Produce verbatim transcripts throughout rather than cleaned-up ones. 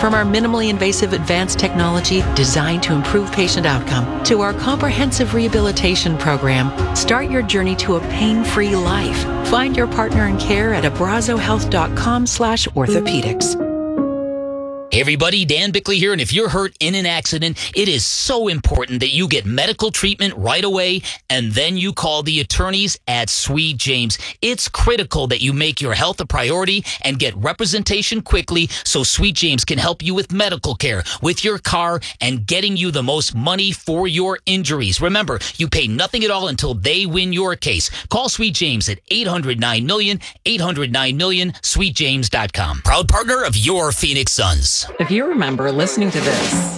From our minimally invasive advanced technology designed to improve patient outcome to our comprehensive rehabilitation program, start your journey to a pain-free life. Find your partner in care at abrazohealth.com slash orthopedics. Hey everybody, Dan Bickley here, and if you're hurt in an accident, it is so important that you get medical treatment right away, and then you call the attorneys at Sweet James. It's critical that you make your health a priority and get representation quickly so Sweet James can help you with medical care, with your car, and getting you the most money for your injuries. Remember, you pay nothing at all until they win your case. Call Sweet James at eight hundred nine million, eight hundred nine million, sweet james dot com. Proud partner of your Phoenix Suns. If you remember listening to this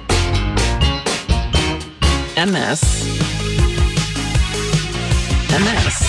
and this and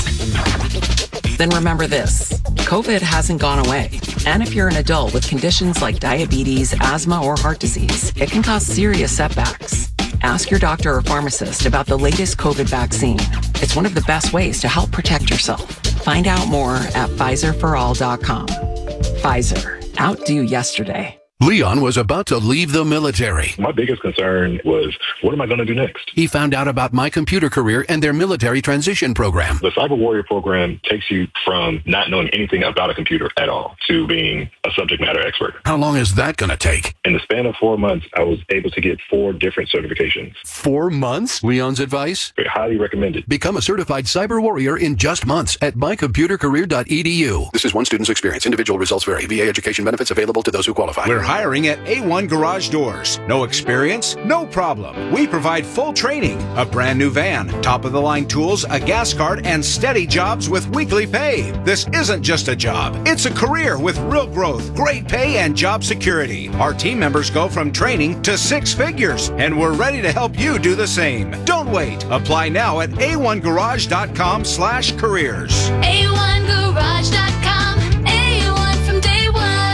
this, then remember this. COVID hasn't gone away. And if you're an adult with conditions like diabetes, asthma, or heart disease, it can cause serious setbacks. Ask your doctor or pharmacist about the latest COVID vaccine. It's one of the best ways to help protect yourself. Find out more at Pfizer for all dot com. Pfizer. Outdo yesterday. Leon was about to leave the military. My biggest concern was, what am I going to do next? He found out about My Computer Career and their military transition program. The Cyber Warrior program takes you from not knowing anything about a computer at all to being a subject matter expert. How long is that going to take? In the span of four months, I was able to get four different certifications. Four months? Leon's advice? Very highly recommended. Become a certified cyber warrior in just months at my computer career dot e d u. This is one student's experience. Individual results vary. V A education benefits available to those who qualify. We're hiring at A one Garage Doors. No experience? No problem. We provide full training, a brand new van, top-of-the-line tools, a gas card, and steady jobs with weekly pay. This isn't just a job. It's a career with real growth, great pay, and job security. Our team members go from training to six figures, and we're ready to help you do the same. Don't wait. Apply now at a one garage dot com slash careers. a one garage dot com. A one from day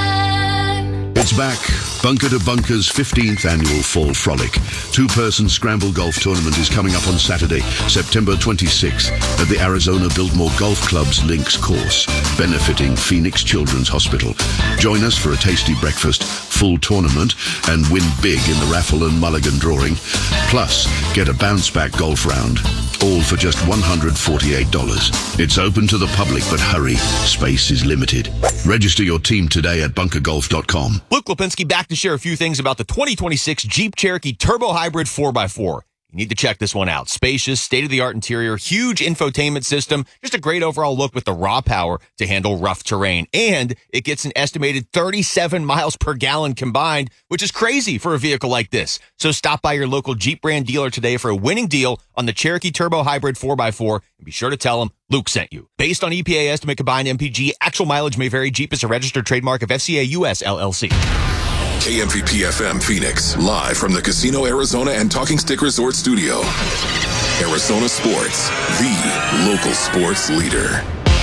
one. It's back. Bunker to Bunker's fifteenth annual Fall Frolic. Two-person scramble golf tournament is coming up on Saturday, September twenty-sixth at the Arizona Biltmore Golf Club's Links course, benefiting Phoenix Children's Hospital. Join us for a tasty breakfast, full tournament, and win big in the raffle and mulligan drawing. Plus, get a bounce-back golf round. All for just one hundred forty-eight dollars. It's open to the public, but hurry, space is limited. Register your team today at bunker golf dot com. Luke Lipinski back to share a few things about the twenty twenty-six Jeep Cherokee Turbo Hybrid four by four. You need to check this one out. Spacious, state-of-the-art interior, huge infotainment system, just a great overall look with the raw power to handle rough terrain. And it gets an estimated thirty-seven miles per gallon combined, which is crazy for a vehicle like this. So stop by your local Jeep brand dealer today for a winning deal on the Cherokee Turbo Hybrid four by four, and be sure to tell them Luke sent you. Based on E P A estimate combined M P G, actual mileage may vary. Jeep is a registered trademark of F C A U S L L C. K M V P F M Phoenix, live from the Casino Arizona and Talking Stick Resort Studio. Arizona Sports, the local sports leader.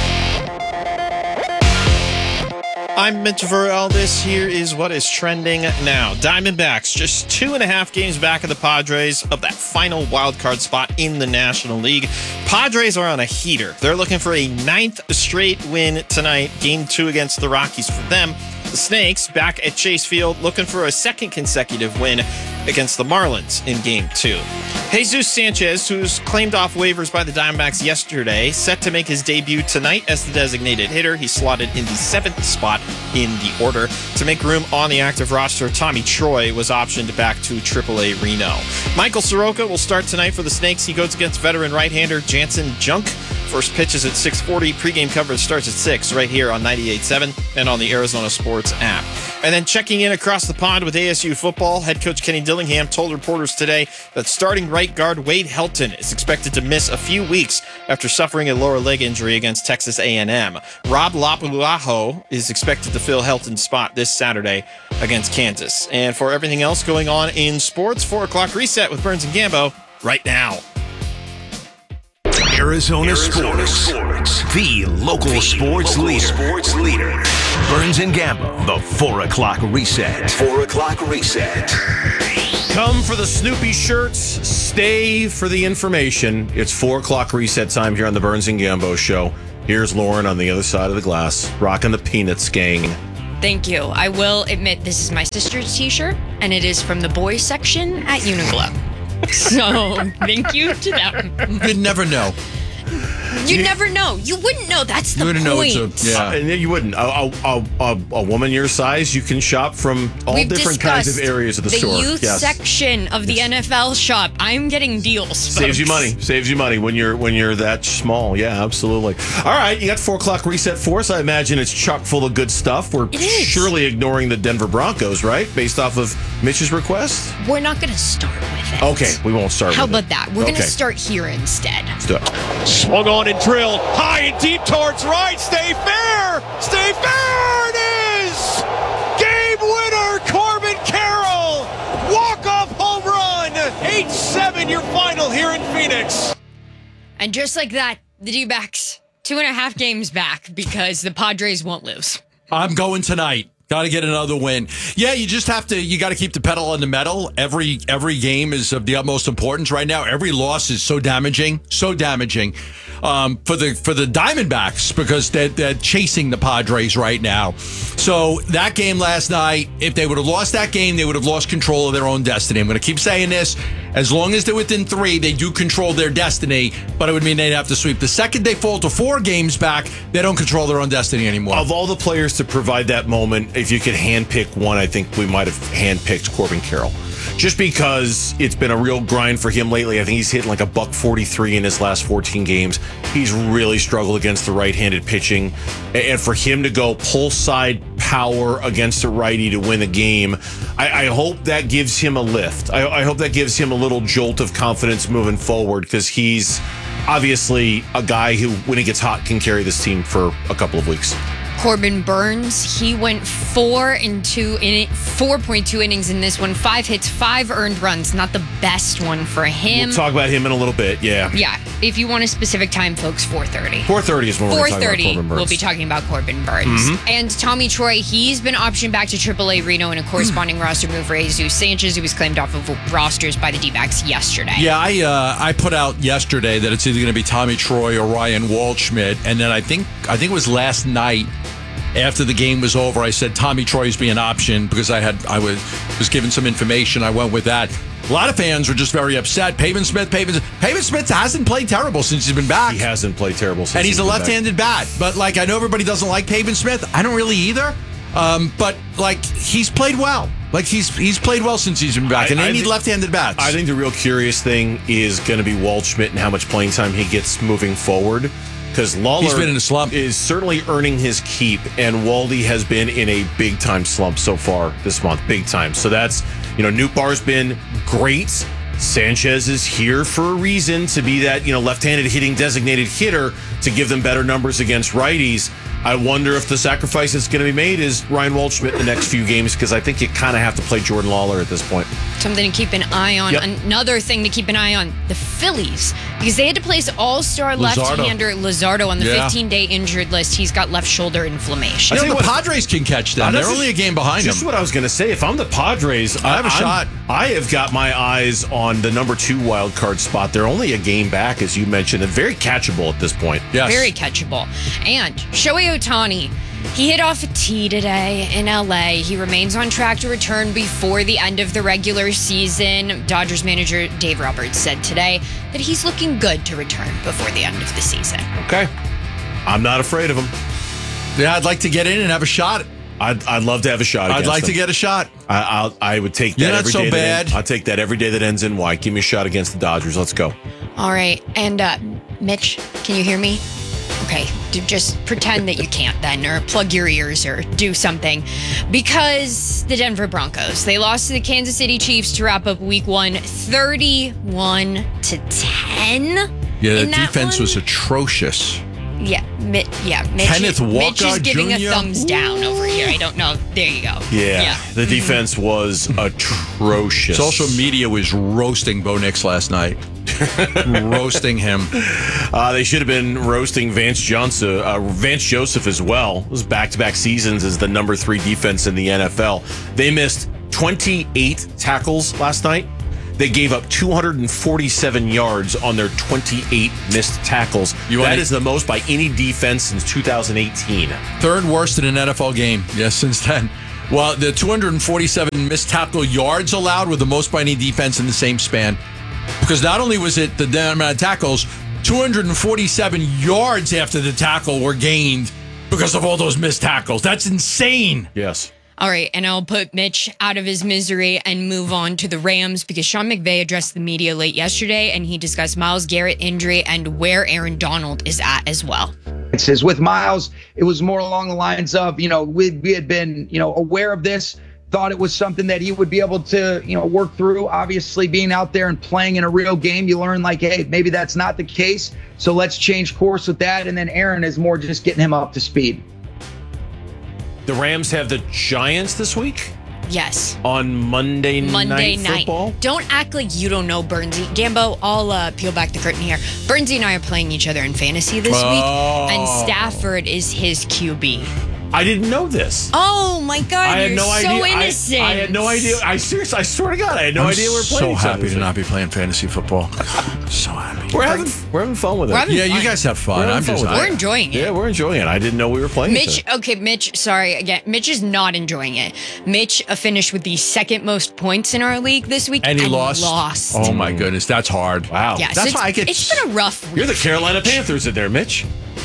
I'm Mitch Varell. This here is what is trending now. Diamondbacks just two and a half games back of the Padres of that final wild card spot in the National League. Padres are on a heater. They're looking for a ninth straight win tonight. Game two against the Rockies for them. The Snakes back at Chase Field looking for a second consecutive win against the Marlins in Game two. Jesus Sanchez, who's claimed off waivers by the Diamondbacks yesterday, set to make his debut tonight as the designated hitter. He's slotted in the seventh spot in the order. To make room on the active roster, Tommy Troy was optioned back to triple A Reno. Michael Soroka will start tonight for the Snakes. He goes against veteran right-hander Jansen Junk. First pitch is at six forty. Pre-game coverage starts at six right here on ninety-eight point seven and on the Arizona Sports app. And then checking in across the pond with A S U football, head coach Kenny Dillingham told reporters today that starting right guard Wade Helton is expected to miss a few weeks after suffering a lower leg injury against Texas A and M. Rob Lapuaho is expected to fill Helton's spot this Saturday against Kansas. And for everything else going on in sports, four o'clock reset with Burns and Gambo right now. Arizona, Arizona Sports, Sports, the local, the sports, local leader. sports leader. Burns and Gambo, the four o'clock reset. four o'clock reset. Come for the Snoopy shirts, stay for the information. It's four o'clock reset time here on the Burns and Gambo show. Here's Lauren on the other side of the glass, rocking the Peanuts gang. Thank you. I will admit this is my sister's t-shirt, and it is from the boys section at Uniqlo. So thank you to them. You'd never know. You, you never know. You wouldn't know. That's the you point. Know it's a, yeah, uh, you wouldn't. A, a, a, a woman your size, you can shop from all We've different kinds of areas of the, the store. The youth yes. section of the yes. N F L shop. I'm getting deals. Folks. Saves you money. Saves you money when you're when you're that small. Yeah, absolutely. All right, you got four o'clock reset for us. I imagine it's chock full of good stuff. We're surely ignoring the Denver Broncos, right? Based off of Mitch's request. We're not going to start with it. Okay, we won't start. How with about it. that? We're okay. going to start here instead. Let's do it. Swung on and drilled high and deep towards right. Stay fair. Stay fair. It is game winner, Corbin Carroll. Walk-off home run. eight seven your final here in Phoenix. And just like that, the D-backs two and a half games back because the Padres won't lose. I'm going tonight. Got to get another win. Yeah, you just have to, you got to keep the pedal on the metal. Every every game is of the utmost importance right now. Every loss is so damaging, so damaging um, for the for the Diamondbacks because they're, they're chasing the Padres right now. So that game last night, if they would have lost that game, they would have lost control of their own destiny. I'm going to keep saying this. As long as they're within three, they do control their destiny, but it would mean they'd have to sweep. The second they fall to four games back, they don't control their own destiny anymore. Of all the players to provide that moment, if you could handpick one, I think we might have handpicked Corbin Carroll. Just because it's been a real grind for him lately. I think he's hitting like a buck forty-three in his last fourteen games. He's really struggled against the right-handed pitching. And for him to go pull side power against a righty to win the game, I, I hope that gives him a lift. I, I hope that gives him a little jolt of confidence moving forward because he's obviously a guy who, when he gets hot, can carry this team for a couple of weeks. Corbin Burns, he went four and two in it, four point two innings in this one, five hits, five earned runs. Not the best one for him. We'll talk about him in a little bit. Yeah. Yeah. If you want a specific time, folks, four thirty. four thirty is when we're talking about Corbin Burns. We'll be talking about Corbin Burns. Mm-hmm. And Tommy Troy, he's been optioned back to triple A Reno in a corresponding roster move for Jesus Sanchez, who was claimed off of rosters by the D-backs yesterday. Yeah, I uh, I put out yesterday that it's either going to be Tommy Troy or Ryan Waldschmidt, and then I think I think it was last night. After the game was over, I said Tommy Troy's being optioned because I had I was was given some information. I went with that. A lot of fans were just very upset. Pavin Smith, Pavin, Pavin Smith hasn't played terrible since he's been back. He hasn't played terrible since and he's, he's a left-handed bat. But like I know everybody doesn't like Pavin Smith. I don't really either. Um, but like he's played well. Like he's he's played well since he's been back, and I, they I need think, left-handed bats. I think the real curious thing is going to be Waldschmidt and how much playing time he gets moving forward. Because Lawler He's been in a slump. is certainly earning his keep, and Waldy has been in a big-time slump so far this month. Big time. So that's, you know, Nootbaar's been great. Sanchez is here for a reason to be that, you know, left-handed hitting designated hitter to give them better numbers against righties. I wonder if the sacrifice that's going to be made is Ryan Waldschmidt in the next few games because I think you kind of have to play Jordan Lawler at this point. Something to keep an eye on. Yep. Another thing to keep an eye on, the Phillies, because they had to place all-star left-hander Luzardo on the fifteen-day yeah. injured list. He's got left shoulder inflammation. I think the Padres can catch them. They're only a game behind just them. Just what I was going to say. If I'm the Padres, I have a I'm, shot. I have got my eyes on the number two wild card spot. They're only a game back, as you mentioned, and very catchable at this point. Yes. Very catchable. And Shohei Ohtani, he hit off a tee today in L A. He remains on track to return before the end of the regular season. Dodgers manager Dave Roberts said today that he's looking good to return before the end of the season. Okay. I'm not afraid of him. Yeah, I'd like to get in and have a shot. I'd, I'd love to have a shot. I'd like them. to get a shot. I, I'll, I would take that You're every not so day. bad. That I'll take that every day that ends in Y. Give me a shot against the Dodgers. Let's go. All right. And uh, Mitch, can you hear me? Okay, just pretend that you can't then, or plug your ears or do something. Because the Denver Broncos, they lost to the Kansas City Chiefs to wrap up week one, thirty-one to ten. Yeah, the defense was atrocious. Yeah, Mi- yeah. Mitch, Kenneth Walker Mitch is giving Junior? a thumbs down over here. I don't know. There you go. Yeah, yeah. the defense mm-hmm. was atrocious. Social media was roasting Bo Nix last night. Roasting him. Uh, they should have been roasting Vance Johnson, uh, Vance Joseph as well. It was back-to-back seasons as the number three defense in the N F L. They missed twenty-eight tackles last night. they gave up two hundred forty-seven yards on their twenty-eight missed tackles. You that wanna- is the most by any defense since two thousand eighteen. Third worst in an N F L game. Yes, since then. Well, the two hundred forty-seven missed tackle yards allowed were the most by any defense in the same span. Because not only was it the amount of tackles, two hundred forty-seven yards after the tackle were gained because of all those missed tackles. That's insane. Yes. All right, and I'll put Mitch out of his misery and move on to the Rams because Sean McVay addressed the media late yesterday and he discussed Myles Garrett injury and where Aaron Donald is at as well. It says with Myles, it was more along the lines of, you know, we, we had been, you know, aware of this, thought it was something that he would be able to, you know, work through. Obviously, being out there and playing in a real game, you learn like, hey, maybe that's not the case. So let's change course with that. And then Aaron is more just getting him up to speed. The Rams have the Giants this week Yes. on Monday, Monday night night. football. Don't act like you don't know Bernsey. Gambo, I'll uh, peel back the curtain here. Bernsey and I are playing each other in fantasy this Oh. week, and Stafford is his Q B. I didn't know this. Oh my God, I had you're no so idea. I- innocent. I, had no idea. I seriously, I swear to God, I had no I'm idea we were so playing. each other happy this to week. not be playing fantasy football. so happy. We're having we're having fun with it. We're having Yeah, fun. you guys have We're fun. having I'm fun just. with it. We're enjoying it. Yeah, we're enjoying it. I didn't know we were playing. each Mitch, other. okay, Mitch, sorry again. Mitch is not enjoying it. Mitch uh, finished with the second most points in our league this week. And he lost. lost. Oh my goodness, that's hard. Wow. Yes, that's it's, why I get. it's been a rough week. You're the Carolina Panthers in there, Mitch.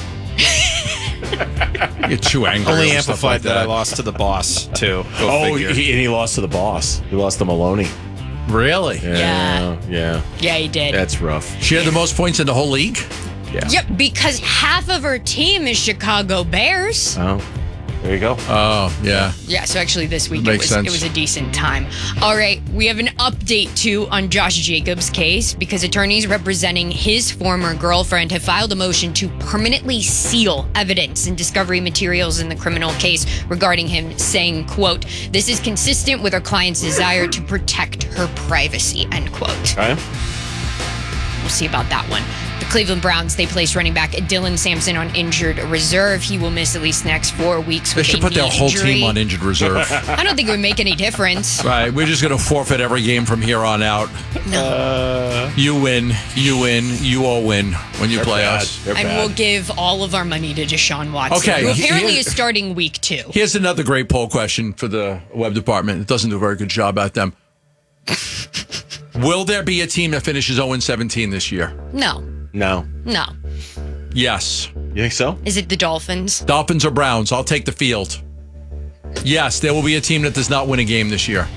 You get too angry. Only over stuff amplified like that. I lost to the boss, too. Go Oh, figure. he, and he lost to the boss. He lost to Maloney. Really? Yeah, yeah. Yeah, he did. That's rough. She had the most points in the whole league. Yeah. Yep, because half of her team is Chicago Bears. Oh, there you go. Oh, yeah. Yeah, so actually this week it Makes was sense. it was a decent time. All right, we have an update too on Josh Jacobs' case because attorneys representing his former girlfriend have filed a motion to permanently seal evidence and discovery materials in the criminal case regarding him, saying, quote, "This is consistent with our client's desire to protect her privacy," end quote. Okay. We'll see about that one. The Cleveland Browns, they placed running back Dylan Sampson on injured reserve. He will miss at least the next four weeks They with should a put their knee whole injury. team on injured reserve. I don't think it would make any difference. Right, we're just going to forfeit every game from here on out. No. You win, you win, you all win when you They're play bad. us. They're And bad. we'll give all of our money to Deshaun Watson, Okay, who he- apparently he- is starting week two. Here's another great poll question for the web department. It doesn't do a very good job at them. Will there be a team that finishes oh and seventeen this year? No, No. no. Yes. You think so? Is it the Dolphins? Dolphins or Browns? I'll take the field. Yes, there will be a team that does not win a game this year.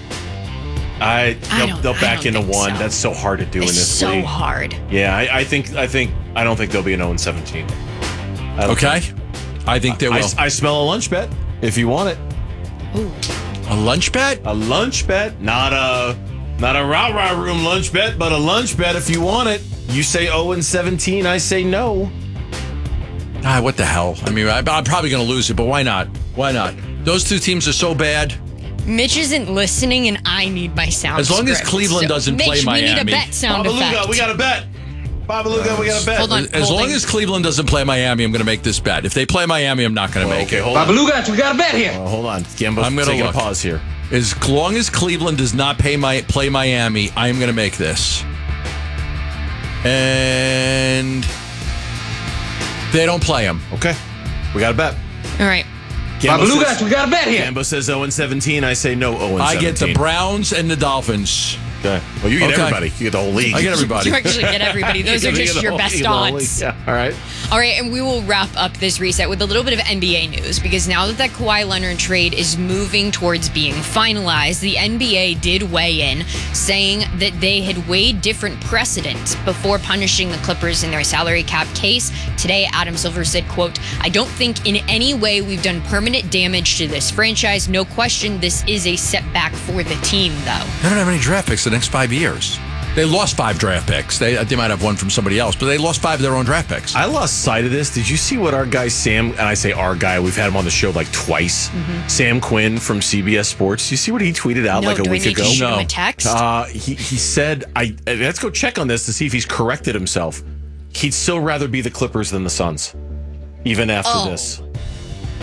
I I they'll, don't- they'll I back don't into think one. so. That's so hard to do It's in this so league. hard. Yeah, I, I think I think I don't think there'll be an oh and seventeen. I don't Okay? think. I think there I, will. I smell a lunch bet if you want it. A lunch bet? A lunch bet, not a not a rah rah room lunch bet, but a lunch bet if you want it. You say oh and seventeen, I say no. Ah, what the hell? I mean, I, I'm probably going to lose it, but why not? Why not? Those two teams are so bad. Mitch isn't listening, and I need my sound. As long as script. Cleveland So, doesn't Mitch, play we need a Miami. bet sound Babaluga, effect. we got a bet. Babaluga, we got a bet. Hold on. As long holding. as Cleveland doesn't play Miami, I'm going to make this bet. If they play Miami, I'm not going to Well, make okay, it. hold on. Babaluga, we got a bet here. Uh, hold on. Gambo's I'm gonna taking look. a pause here. As long as Cleveland does not pay my play Miami, I am going to make this. And they don't play them. Okay. We got a bet. All right. Gambo Babaluga, says, we got a bet here. Gambo says oh and seventeen. I say no oh and I seventeen. get the Browns and the Dolphins. Okay. Well, you get Okay. everybody. You get the whole league. I get everybody. You actually get everybody. Those You are get just the your whole- best you get the whole league. odds. Yeah. All right. All right, and we will wrap up this reset with a little bit of N B A news because now that that Kawhi Leonard trade is moving towards being finalized, the N B A did weigh in, saying that they had weighed different precedents before punishing the Clippers in their salary cap case. Today, Adam Silver said, quote, "I don't think in any way we've done permanent damage to this franchise. No question, this is a setback for the team, though." They don't have any draft picks the next five years. They lost five draft picks. They they might have one from somebody else, but they lost five of their own draft picks. I lost sight of this. Did you see what our guy Sam, and I say our guy, we've had him on the show like twice, Mm-hmm. Sam Quinn from C B S Sports. You see what he tweeted out No, like a do I week need to ago? shoot him a text? Uh, he, he said, I uh, let's go check on this to see if he's corrected himself. He'd still rather be the Clippers than the Suns, even after Oh. this.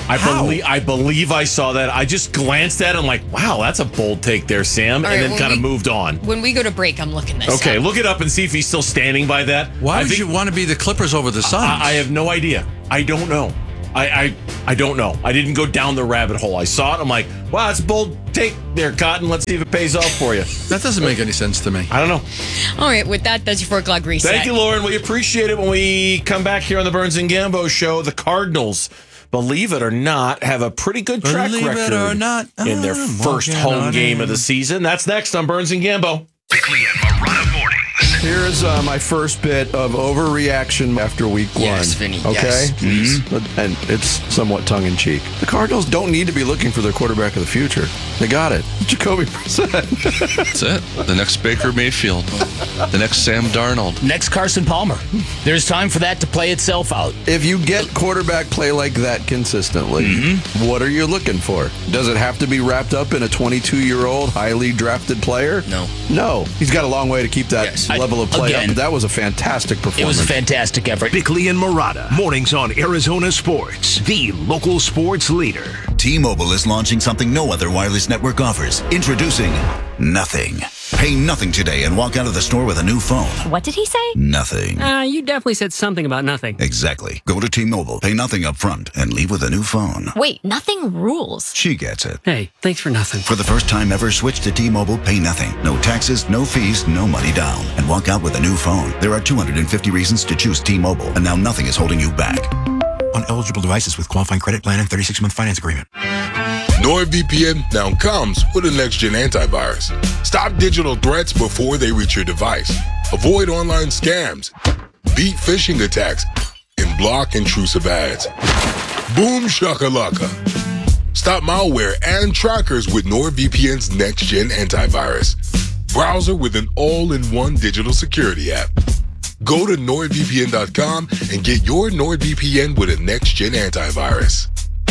I How? believe I believe I saw that. I just glanced at it. I'm like, wow, that's a bold take there, Sam, All and right, then when kind of we- moved on. When we go to break, I'm looking this Okay, up. look it up and see if he's still standing by that. Why I would think- you want to be the Clippers over the Suns? I, I have no idea. I don't know. I, I I don't know. I didn't go down the rabbit hole. I saw it. I'm like, wow, that's a bold take there, Cotton. Let's see if it pays off for you. That doesn't make any sense to me. I don't know. All right, with that, that's your four o'clock reset. Thank you, Lauren. We appreciate it when we come back here on the Burns and Gambo show. The Cardinals, believe it or not, have a pretty good track Believe record it or not, in their I'm first walking home on game in. of the season. That's next on Burns and Gambo. Bickley and Marotta mornings. Here's uh, my first bit of overreaction after week one. Yes, Vinny, Okay? yes, please. Mhm. And it's somewhat tongue in cheek. The Cardinals don't need to be looking for their quarterback of the future. They got it. Jacoby Brissett. That's it. The next Baker Mayfield. The next Sam Darnold. Next Carson Palmer. There's time for that to play itself out. If you get quarterback play like that consistently, Mm-hmm. what are you looking for? Does it have to be wrapped up in a twenty-two-year-old highly drafted player? No. No. He's got a long way to keep that Yes. level of play Again, up, but that was a fantastic performance. It was a fantastic effort. Bickley and Marotta mornings on Arizona Sports, the local sports leader. T-Mobile is launching something no other wireless network offers. Introducing Nothing. Pay nothing today and walk out of the store with a new phone. What did he say? Nothing. Uh, you definitely said something about nothing. Exactly. Go to T-Mobile, pay nothing up front, and leave with a new phone. Wait, nothing rules. She gets it. Hey, thanks for nothing. For the first time ever, switch to T-Mobile, pay nothing. No taxes, no fees, no money down. And walk out with a new phone. There are two hundred fifty reasons to choose T-Mobile, and now nothing is holding you back. On eligible devices with qualifying credit plan and thirty-six month finance agreement. NordVPN now comes with a next-gen antivirus. Stop digital threats before they reach your device. Avoid online scams. Beat phishing attacks. And block intrusive ads. Boom shakalaka. Stop malware and trackers with NordVPN's next-gen antivirus. Browser with an all-in-one digital security app. Go to nord V P N dot com and get your NordVPN with a next-gen antivirus.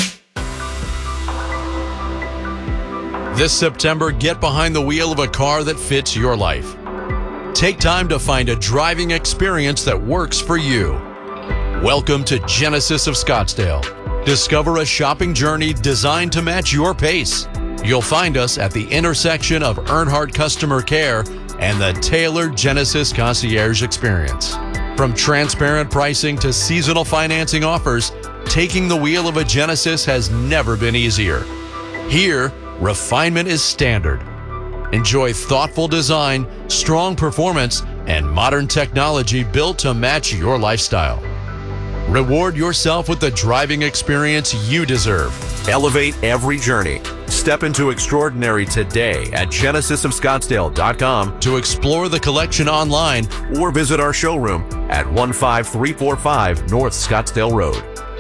This September, get behind the wheel of a car that fits your life. Take time to find a driving experience that works for you. Welcome to Genesis of Scottsdale. Discover a shopping journey designed to match your pace. You'll find us at the intersection of Earnhardt Customer Care and the tailored Genesis Concierge Experience. From transparent pricing to seasonal financing offers, taking the wheel of a Genesis has never been easier. Here, refinement is standard. Enjoy thoughtful design, strong performance, and modern technology built to match your lifestyle. Reward yourself with the driving experience you deserve. Elevate every journey. Step into extraordinary today at genesis of scottsdale dot com to explore the collection online or visit our showroom at one five three four five North Scottsdale Road.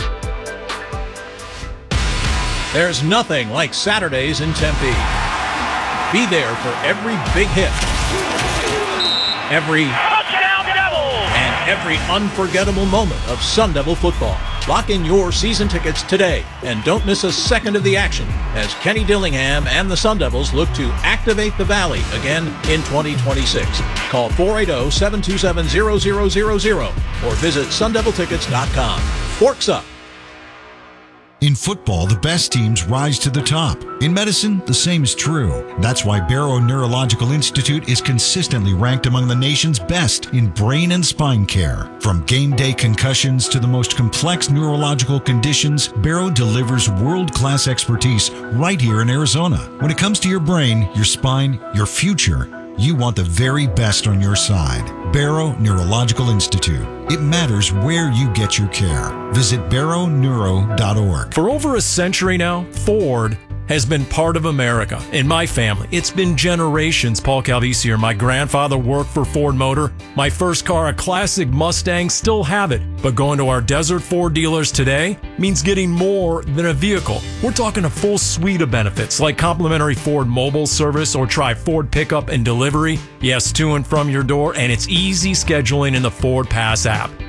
There's nothing like Saturdays in Tempe. Be there for every big hit, every touchdown Devils, and every unforgettable moment of Sun Devil football. Lock in your season tickets today and don't miss a second of the action as Kenny Dillingham and the Sun Devils look to activate the Valley again in twenty twenty-six. Call four eight zero, seven two seven, zero zero zero zero or visit sun devil tickets dot com. Forks up. In football, the best teams rise to the top. In medicine, the same is true. That's why Barrow Neurological Institute is consistently ranked among the nation's best in brain and spine care. From game day concussions to the most complex neurological conditions, Barrow delivers world-class expertise right here in Arizona. When it comes to your brain, your spine, your future, you want the very best on your side. Barrow Neurological Institute. It matters where you get your care. Visit barrow neuro dot org. For over a century now, Ford has been part of America. In my family, it's been generations. Paul Calvisi here. My grandfather worked for Ford Motor. My first car, a classic Mustang, still have it. But going to our Desert Ford dealers today means getting more than a vehicle. We're talking a full suite of benefits like complimentary Ford mobile service or try Ford pickup and delivery. Yes, to and from your door, and it's easy scheduling in the Ford Pass app.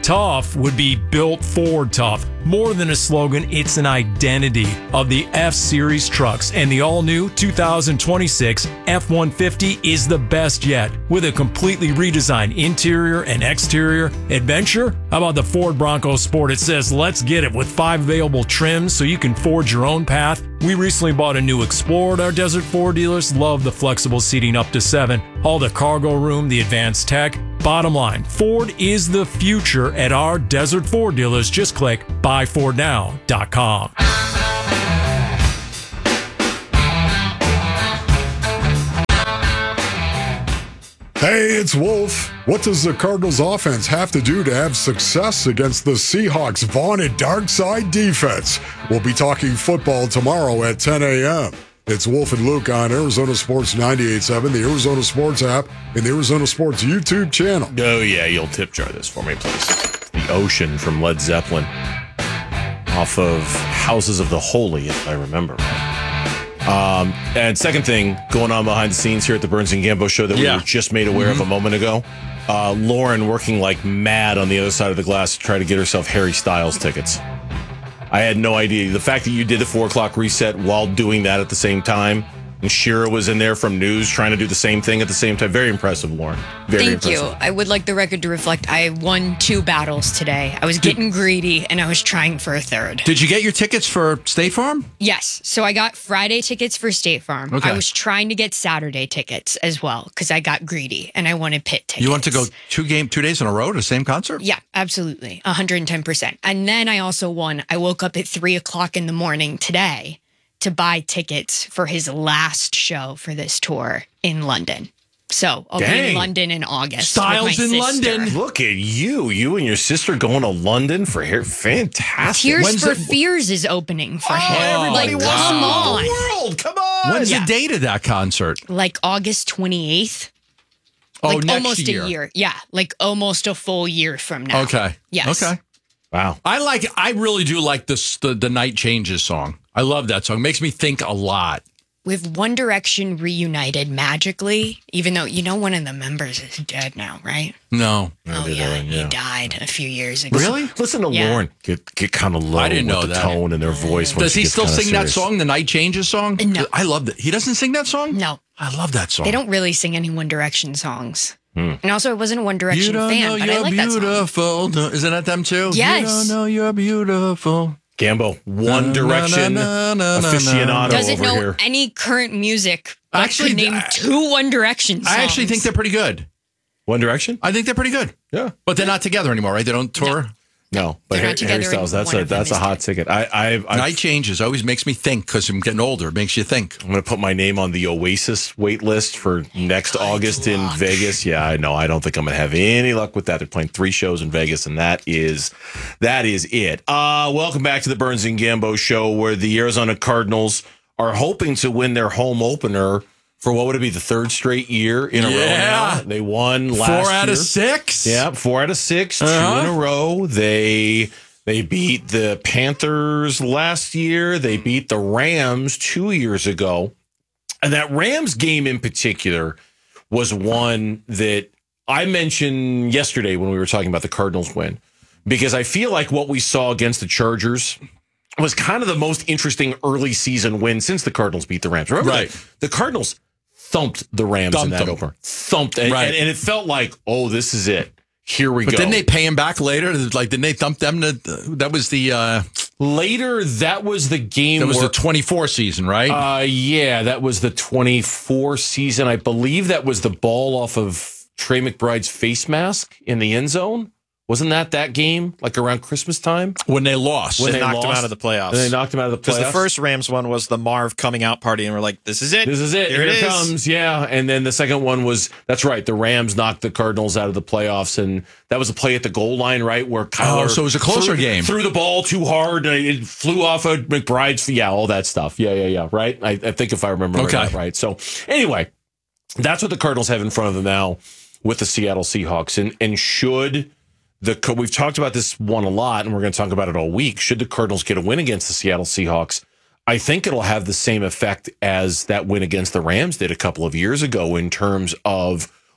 tough would be built for tough. More than a slogan, it's an identity of the F-Series trucks. And the all-new two thousand twenty-six F one fifty is the best yet. With a completely redesigned interior and exterior. Adventure? How about the Ford Bronco Sport? It says, let's get it, with five available trims so you can forge your own path. We recently bought a new Explorer at our Desert Ford dealers. Love the flexible seating up to seven. All the cargo room, the advanced tech. Bottom line, Ford is the future at our Desert Ford dealers. Just click buy ford now dot com. Hey, it's Wolf. What does the Cardinals offense have to do to have success against the Seahawks' vaunted dark side defense? We'll be talking football tomorrow at ten a.m. It's Wolf and Luke on Arizona Sports ninety-eight point seven, the Arizona Sports app, and the Arizona Sports YouTube channel. Oh, yeah, you'll tip jar this for me, please. The Ocean from Led Zeppelin. Off of Houses of the Holy, if I remember right. Um, and second thing going on behind the scenes here at the Burns and Gambo show that Yeah. we were just made aware Mm-hmm. of a moment ago. Uh, Lauren working like mad on the other side of the glass to try to get herself Harry Styles tickets. I had no idea. The fact that you did the four o'clock reset while doing that at the same time, and Shira was in there from news trying to do the same thing at the same time. Very impressive, Lauren. Very Thank impressive. you. I would like the record to reflect I won two battles today. I was getting greedy and I was trying for a third. Did you get your tickets for State Farm? Yes. So I got Friday tickets for State Farm. Okay. I was trying to get Saturday tickets as well because I got greedy and I wanted Pitt tickets. You want to go two game two days in a row to the same concert? Yeah, absolutely. one hundred ten percent. And then I also won. I woke up at three o'clock in the morning today to buy tickets for his last show for this tour in London. So I'll be Dang. in London in August. Styles with my in sister. London. Look at you. You and your sister going to London for hair. Fantastic. Tears When's for the- Fears is opening for him. everybody Like, wants come to on. the world. Come on. When's Yeah. the date of that concert? Like August twenty-eighth. Oh, Like next almost year. a year. Yeah. Like almost a full year from now. Okay. Yes. Okay. Wow. I like. I really do like this. The the Night Changes song. I love that song. Makes me think a lot. With One Direction reunited magically, even though you know one of the members is dead now, right? No. Oh yeah, he died a few years ago. Really? Listen to Yeah. Lauren get get kind of low I didn't with know the that. tone in their voice. when Does she he gets still kinda sing that serious. song, the Night Changes song? No. I love that. He doesn't sing that song? No. I love that song. They don't really sing any One Direction songs. Hmm. And also, I wasn't a One You Direction don't fan, know but I you're like that song. beautiful. No, isn't that them too? Yes. You don't know you're beautiful. Gambo, One Na, Direction na, na, na, na, aficionado Doesn't over know here. any current music, but Actually, could name I- two One Direction songs. I actually think they're pretty good. One Direction? I think they're pretty good. Yeah. But they're not together anymore, right? They don't tour? No, but They're Harry, not together Harry Styles, and that's one a of them that's a is hot ticket. I I I Night Changes always makes me think because I'm getting older. It makes you think. I'm going to put my name on the Oasis wait list for next August in Vegas. Yeah, I know. I don't think I'm going to have any luck with that. They're playing three shows in Vegas, and that is that is it. Uh, welcome back to the Burns and Gambo show, where the Arizona Cardinals are hoping to win their home opener for what would it be, the third straight year in a row Yeah. now? They won last Four out year. of six? Yeah, four out of six, Uh-huh. two in a row. They they beat the Panthers last year. They beat the Rams two years ago. And that Rams game in particular was one that I mentioned yesterday when we were talking about the Cardinals win, because I feel like what we saw against the Chargers was kind of the most interesting early season win since the Cardinals beat the Rams. Remember, Right. that? The Cardinals thumped the Rams Thumped in that them. opener. Thumped. And, Right. and, and it felt like, oh, this is it. Here we But go. didn't they pay him back later? Like, didn't they thump them? To, that was the uh, Later, that was the game. that was where, the twenty-four season, right? Uh, yeah, that was the twenty-four season. I believe that was the ball off of Trey McBride's face mask in the end zone. Wasn't that that game, like around Christmas time? when they lost. When they, they knocked him lost? out of the playoffs. And they knocked him out of the Because playoffs. the first Rams one was the Marv coming out party, and we're like, this is it. This is it. Here, Here, it it is. comes. Yeah. And then the second one was, that's right. The Rams knocked the Cardinals out of the playoffs. And that was a play at the goal line, right? Where Kyler Oh, so it was a closer threw, game. Threw the ball too hard. And it flew off of McBride's. Yeah, all that stuff. Yeah, yeah, yeah. Right. I, I think if I remember Okay. that right. So anyway, that's what the Cardinals have in front of them now with the Seattle Seahawks. And, and should the, we've talked about this one a lot, and we're going to talk about it all week. Should the Cardinals get a win against the Seattle Seahawks, I think it'll have the same effect as that win against the Rams did a couple of years ago in terms of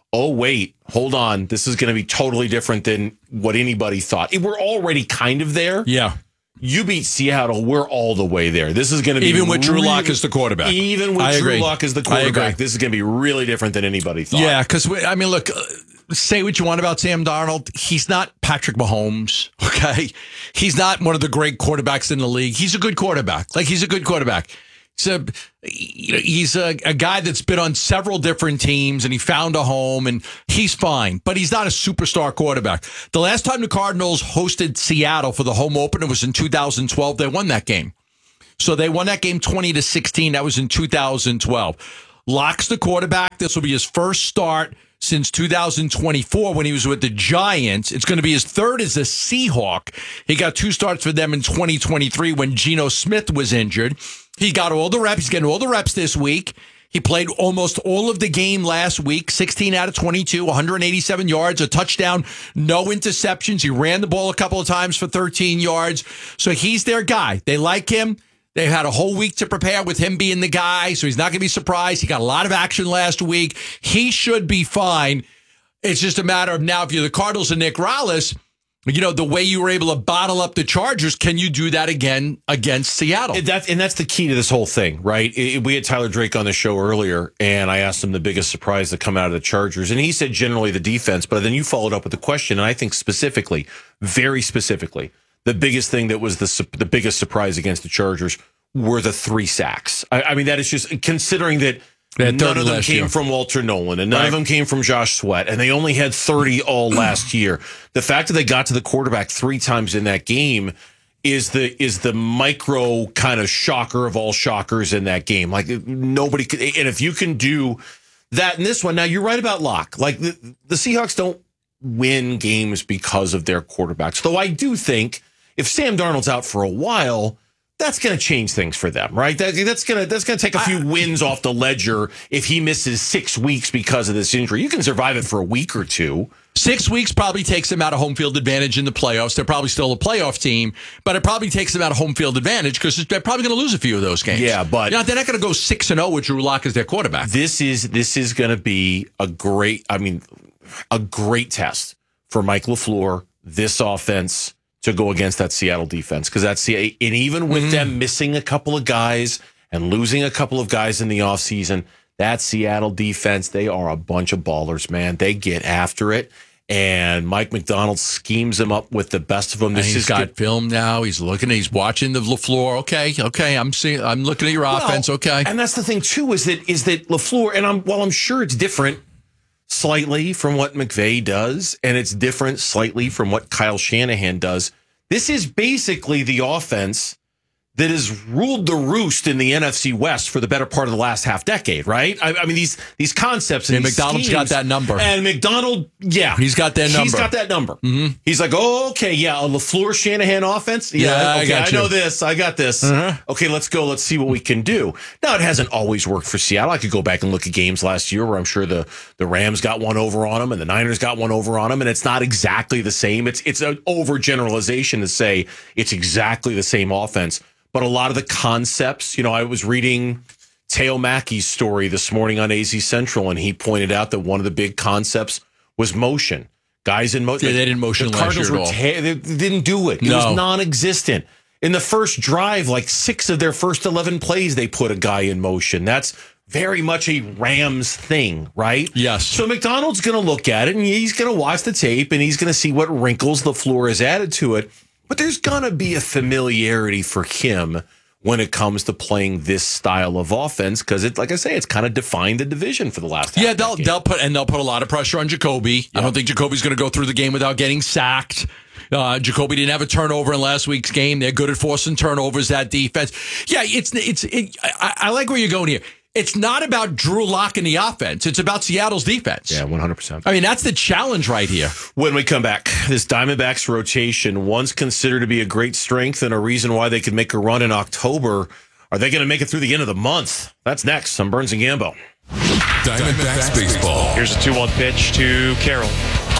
oh, wait, hold on. This is going to be totally different than what anybody thought. We're already kind of there. Yeah. You beat Seattle, we're all the way there. This is going to be even with Drew really, Lock as the quarterback. Even with I Drew agree. Lock as the quarterback, this is going to be really different than anybody thought. Yeah, because, I mean, look, uh, say what you want about Sam Darnold. He's not Patrick Mahomes, okay? He's not one of the great quarterbacks in the league. He's a good quarterback. Like, he's a good quarterback. He's a, you know, he's a, a guy that's been on several different teams, and he found a home, and he's fine. But he's not a superstar quarterback. The last time the Cardinals hosted Seattle for the home opener was in two thousand twelve. They won that game. So they won that game twenty to sixteen. That was in two thousand twelve. Lock's the quarterback. This will be his first start since two thousand twenty-four when he was with the Giants. It's going to be his third as a Seahawk. He got two starts for them in twenty twenty-three when Geno Smith was injured. He got all the reps. He's getting all the reps this week. He played almost all of the game last week, sixteen out of twenty-two, one hundred eighty-seven yards, a touchdown, no interceptions. He ran the ball a couple of times for thirteen yards. So he's their guy. They like him. They had a whole week to prepare with him being the guy, so he's not going to be surprised. He got a lot of action last week. He should be fine. It's just a matter of now, if you're the Cardinals and Nick Rallis, you know, the way you were able to bottle up the Chargers, can you do that again against Seattle? And that's, and that's the key to this whole thing, right? It, we had Tyler Drake on the show earlier, and I asked him the biggest surprise to come out of the Chargers. And he said generally the defense, but then you followed up with the question, and I think specifically, very specifically, the biggest thing that was the the biggest surprise against the Chargers were the three sacks. I, I mean, that is just, considering that none of them came year. from Walter Nolan, and none Right. of them came from Josh Sweat, and they only had thirty all last year. The fact that they got to the quarterback three times in that game is the is the micro kind of shocker of all shockers in that game. Like, nobody could, and if you can do that in this one, now you're right about Locke. Like, the, the Seahawks don't win games because of their quarterbacks, though I do think if Sam Darnold's out for a while, that's going to change things for them, right? That, that's going to that's going to take a few wins off the ledger if he misses six weeks because of this injury. You can survive it for a week or two. Six weeks probably takes them out of home field advantage in the playoffs. They're probably still a playoff team, but it probably takes them out of home field advantage because they're probably going to lose a few of those games. Yeah, but you know, they're not going to go six and zero with Drew Lock as their quarterback. This is this is going to be a great, I mean, a great test for Mike LaFleur. This offense to go against that Seattle defense, because that's and even with mm-hmm. them missing a couple of guys and losing a couple of guys in the offseason, that Seattle defense, they are a bunch of ballers, man. They get after it, and Mike McDonald schemes them up with the best of them. This and he's is got good. film now. He's looking. He's watching the LaFleur. Okay, okay. I'm seeing. I'm looking at your well, offense. Okay, and that's the thing too is that is that LaFleur, and I'm while I'm sure it's different slightly from what McVay does, and it's different slightly from what Kyle Shanahan does. This is basically the offense that has ruled the roost in the N F C West for the better part of the last half decade, right? I, I mean, these these concepts and yeah, these McDonald's schemes, got that number. And McDonald, yeah. He's got that number. He's got that number. Mm-hmm. He's like, oh, okay, yeah, a LaFleur Shanahan offense? Yeah, yeah okay, I, got I know this. I got this. Uh-huh. Okay, let's go. Let's see what we can do. Now, it hasn't always worked for Seattle. I could go back and look at games last year where I'm sure the, the Rams got one over on them and the Niners got one over on them, and it's not exactly the same. It's, it's an overgeneralization to say it's exactly the same offense. But a lot of the concepts, you know, I was reading Teo Mackey's story this morning on A Z Central, and he pointed out that one of the big concepts was motion. Guys in motion. Yeah, they didn't motion the last year at all. Ta- they didn't do it. It no. was non-existent. In the first drive, like six of their first eleven plays, they put a guy in motion. That's very much a Rams thing, right? Yes. So McDonald's going to look at it, and he's going to watch the tape, and he's going to see what wrinkles LaFleur has added to it. But there's going to be a familiarity for him when it comes to playing this style of offense, because it, like I say, it's kind of defined the division for the last. Yeah, they'll they'll put and they'll put a lot of pressure on Jacoby. Yep. I don't think Jacoby's going to go through the game without getting sacked. Uh, Jacoby didn't have a turnover in last week's game. They're good at forcing turnovers. That defense. Yeah, it's it's. It, I, I like where you're going here. It's not about Drew Lock in the offense. It's about Seattle's defense. Yeah, one hundred percent. I mean, that's the challenge right here. When we come back, this Diamondbacks rotation, once considered to be a great strength and a reason why they could make a run in October, are they going to make it through the end of the month? That's next on Burns and Gambo. Diamondbacks baseball. Here's a two one pitch to Carroll.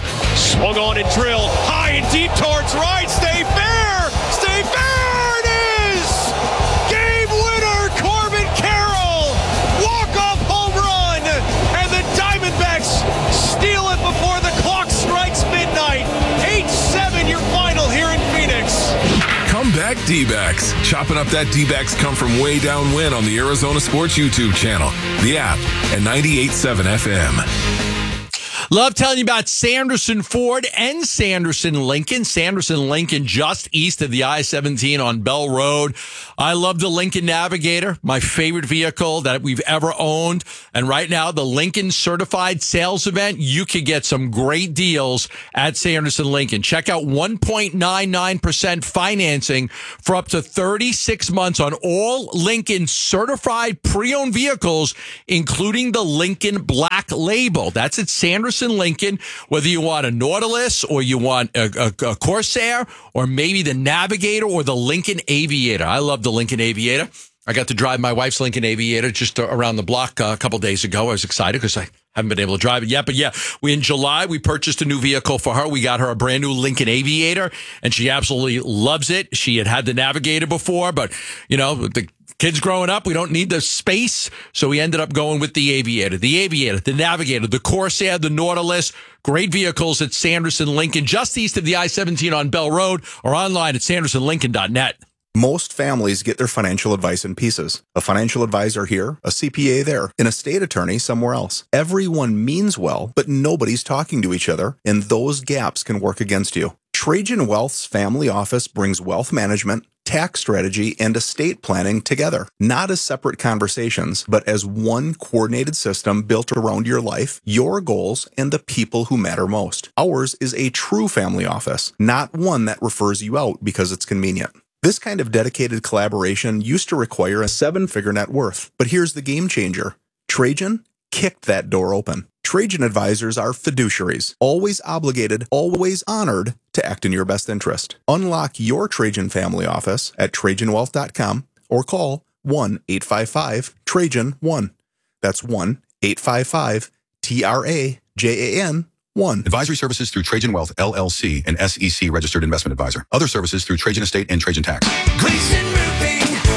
Swung on and drilled high and deep towards right. Stay fair. Stay fair. It is. Game winner, Corbin Carroll. Walk-off home run. And the Diamondbacks steal D-backs. Chopping up that D-backs come from way downwind on the Arizona Sports YouTube channel, the app, and ninety-eight point seven F M. Love telling you about Sanderson Ford and Sanderson Lincoln. Sanderson Lincoln just east of the I seventeen on Bell Road. I love the Lincoln Navigator, my favorite vehicle that we've ever owned. And right now, the Lincoln Certified Sales Event, you could get some great deals at Sanderson Lincoln. Check out one point nine nine percent financing for up to thirty-six months on all Lincoln certified pre-owned vehicles, including the Lincoln Black Label. That's at Sanderson Lincoln, whether you want a Nautilus or you want a, a, a Corsair or maybe the Navigator or the Lincoln Aviator. I love the Lincoln Aviator. I got to drive my wife's Lincoln Aviator just around the block uh, a couple days ago. I was excited because I haven't been able to drive it yet. But yeah, we in July, we purchased a new vehicle for her. We got her a brand new Lincoln Aviator, and she absolutely loves it. She had had the Navigator before, but, you know, the kids growing up, we don't need the space, so we ended up going with the Aviator. The Aviator, the Navigator, the Corsair, the Nautilus. Great vehicles at Sanderson Lincoln, just east of the I seventeen on Bell Road, or online at sanderson lincoln dot net. Most families get their financial advice in pieces. A financial advisor here, a C P A there, an estate attorney somewhere else. Everyone means well, but nobody's talking to each other, and those gaps can work against you. Trajan Wealth's family office brings wealth management, tax strategy, and estate planning together, not as separate conversations, but as one coordinated system built around your life, your goals, and the people who matter most. Ours is a true family office, not one that refers you out because it's convenient. This kind of dedicated collaboration used to require a seven-figure net worth, but here's the game changer. Trajan kicked that door open. Trajan advisors are fiduciaries, always obligated, always honored to act in your best interest. Unlock your Trajan family office at trajan wealth dot com or call one eight five five Trajan one. That's one eight five five T R A J A N one. Advisory services through Trajan Wealth, L L C, an S E C registered investment advisor. Other services through Trajan Estate and Trajan Tax. Gleason Roofing.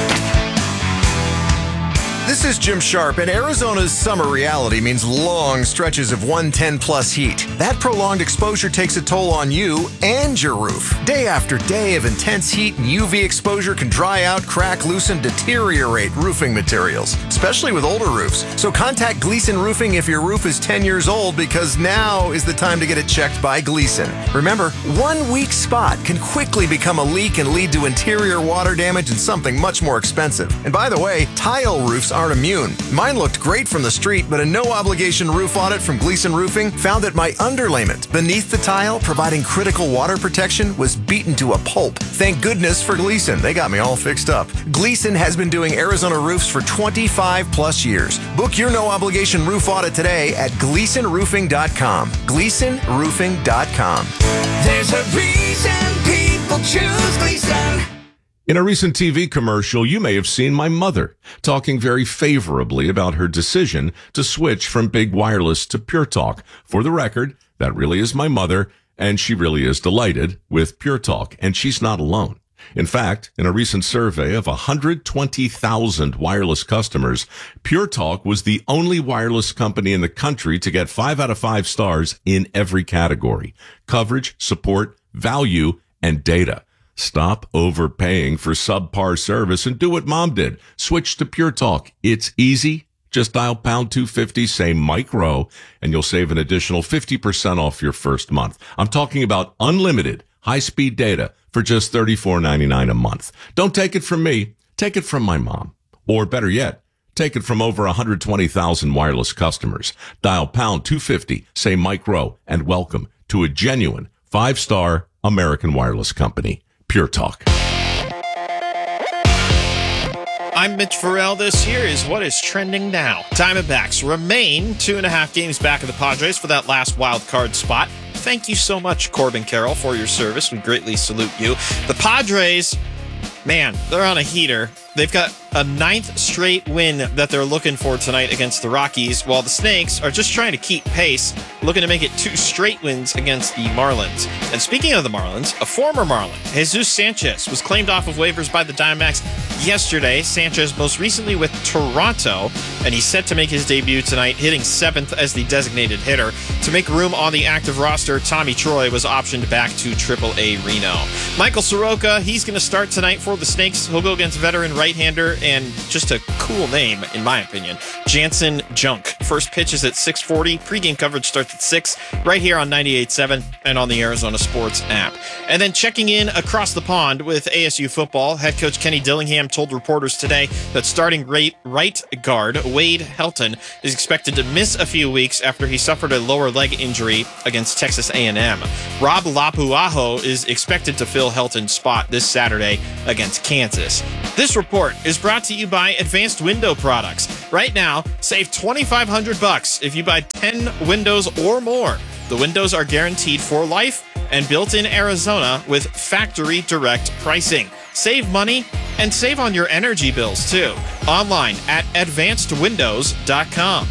This is Jim Sharp, and Arizona's summer reality means long stretches of one ten plus heat. That prolonged exposure takes a toll on you and your roof. Day after day of intense heat and U V exposure can dry out, crack, loosen, deteriorate roofing materials, especially with older roofs. So contact Gleason Roofing if your roof is ten years old, because now is the time to get it checked by Gleason. Remember, one weak spot can quickly become a leak and lead to interior water damage and something much more expensive. And by the way, tile roofs aren't immune. Mine looked great from the street, but a no-obligation roof audit from Gleason Roofing found that my underlayment beneath the tile, providing critical water protection, was beaten to a pulp. Thank goodness for Gleason. They got me all fixed up. Gleason has been doing Arizona roofs for twenty-five plus years. Book your no-obligation roof audit today at gleason roofing dot com. gleason roofing dot com. There's a reason people choose Gleason. In a recent T V commercial, you may have seen my mother talking very favorably about her decision to switch from Big Wireless to Pure Talk. For the record, that really is my mother, and she really is delighted with Pure Talk, and she's not alone. In fact, in a recent survey of one hundred twenty thousand wireless customers, Pure Talk was the only wireless company in the country to get five out of five stars in every category: coverage, support, value, and data. Stop overpaying for subpar service and do what Mom did. Switch to Pure Talk. It's easy. Just dial pound two fifty, say Mike Rowe, and you'll save an additional fifty percent off your first month. I'm talking about unlimited high-speed data for just thirty-four ninety-nine a month. Don't take it from me. Take it from my mom. Or better yet, take it from over one hundred twenty thousand wireless customers. Dial pound two fifty, say Mike Rowe, and welcome to a genuine five-star American wireless company. Pure Talk. I'm Mitch Farrell. This here is what is trending now. Diamondbacks remain two and a half games back of the Padres for that last wild card spot. Thank you so much, Corbin Carroll, for your service. We greatly salute you. The Padres, man, they're on a heater. They've got a ninth straight win that they're looking for tonight against the Rockies, while the Snakes are just trying to keep pace, looking to make it two straight wins against the Marlins. And speaking of the Marlins, a former Marlin, Jesus Sanchez, was claimed off of waivers by the Diamondbacks yesterday. Sanchez most recently with Toronto, and he's set to make his debut tonight, hitting seventh as the designated hitter. To make room on the active roster, Tommy Troy was optioned back to triple A Reno. Michael Soroka, he's going to start tonight for the Snakes. He'll go against veteran right-hander and just a cool name, in my opinion, Jansen Junk. First pitch is at six forty. Pre-game coverage starts at six, right here on ninety-eight point seven and on the Arizona Sports app. And then checking in across the pond with A S U football, head coach Kenny Dillingham told reporters today that starting right, right guard Wade Helton is expected to miss a few weeks after he suffered a lower leg injury against Texas A and M. Rob Lapuaho is expected to fill Helton's spot this Saturday against Kansas. This report is brought to you by Advanced Window Products. Right now, save twenty-five hundred bucks if you buy ten windows or more. The windows are guaranteed for life and built in Arizona with factory direct pricing. Save money and save on your energy bills too. Online at advanced windows dot com.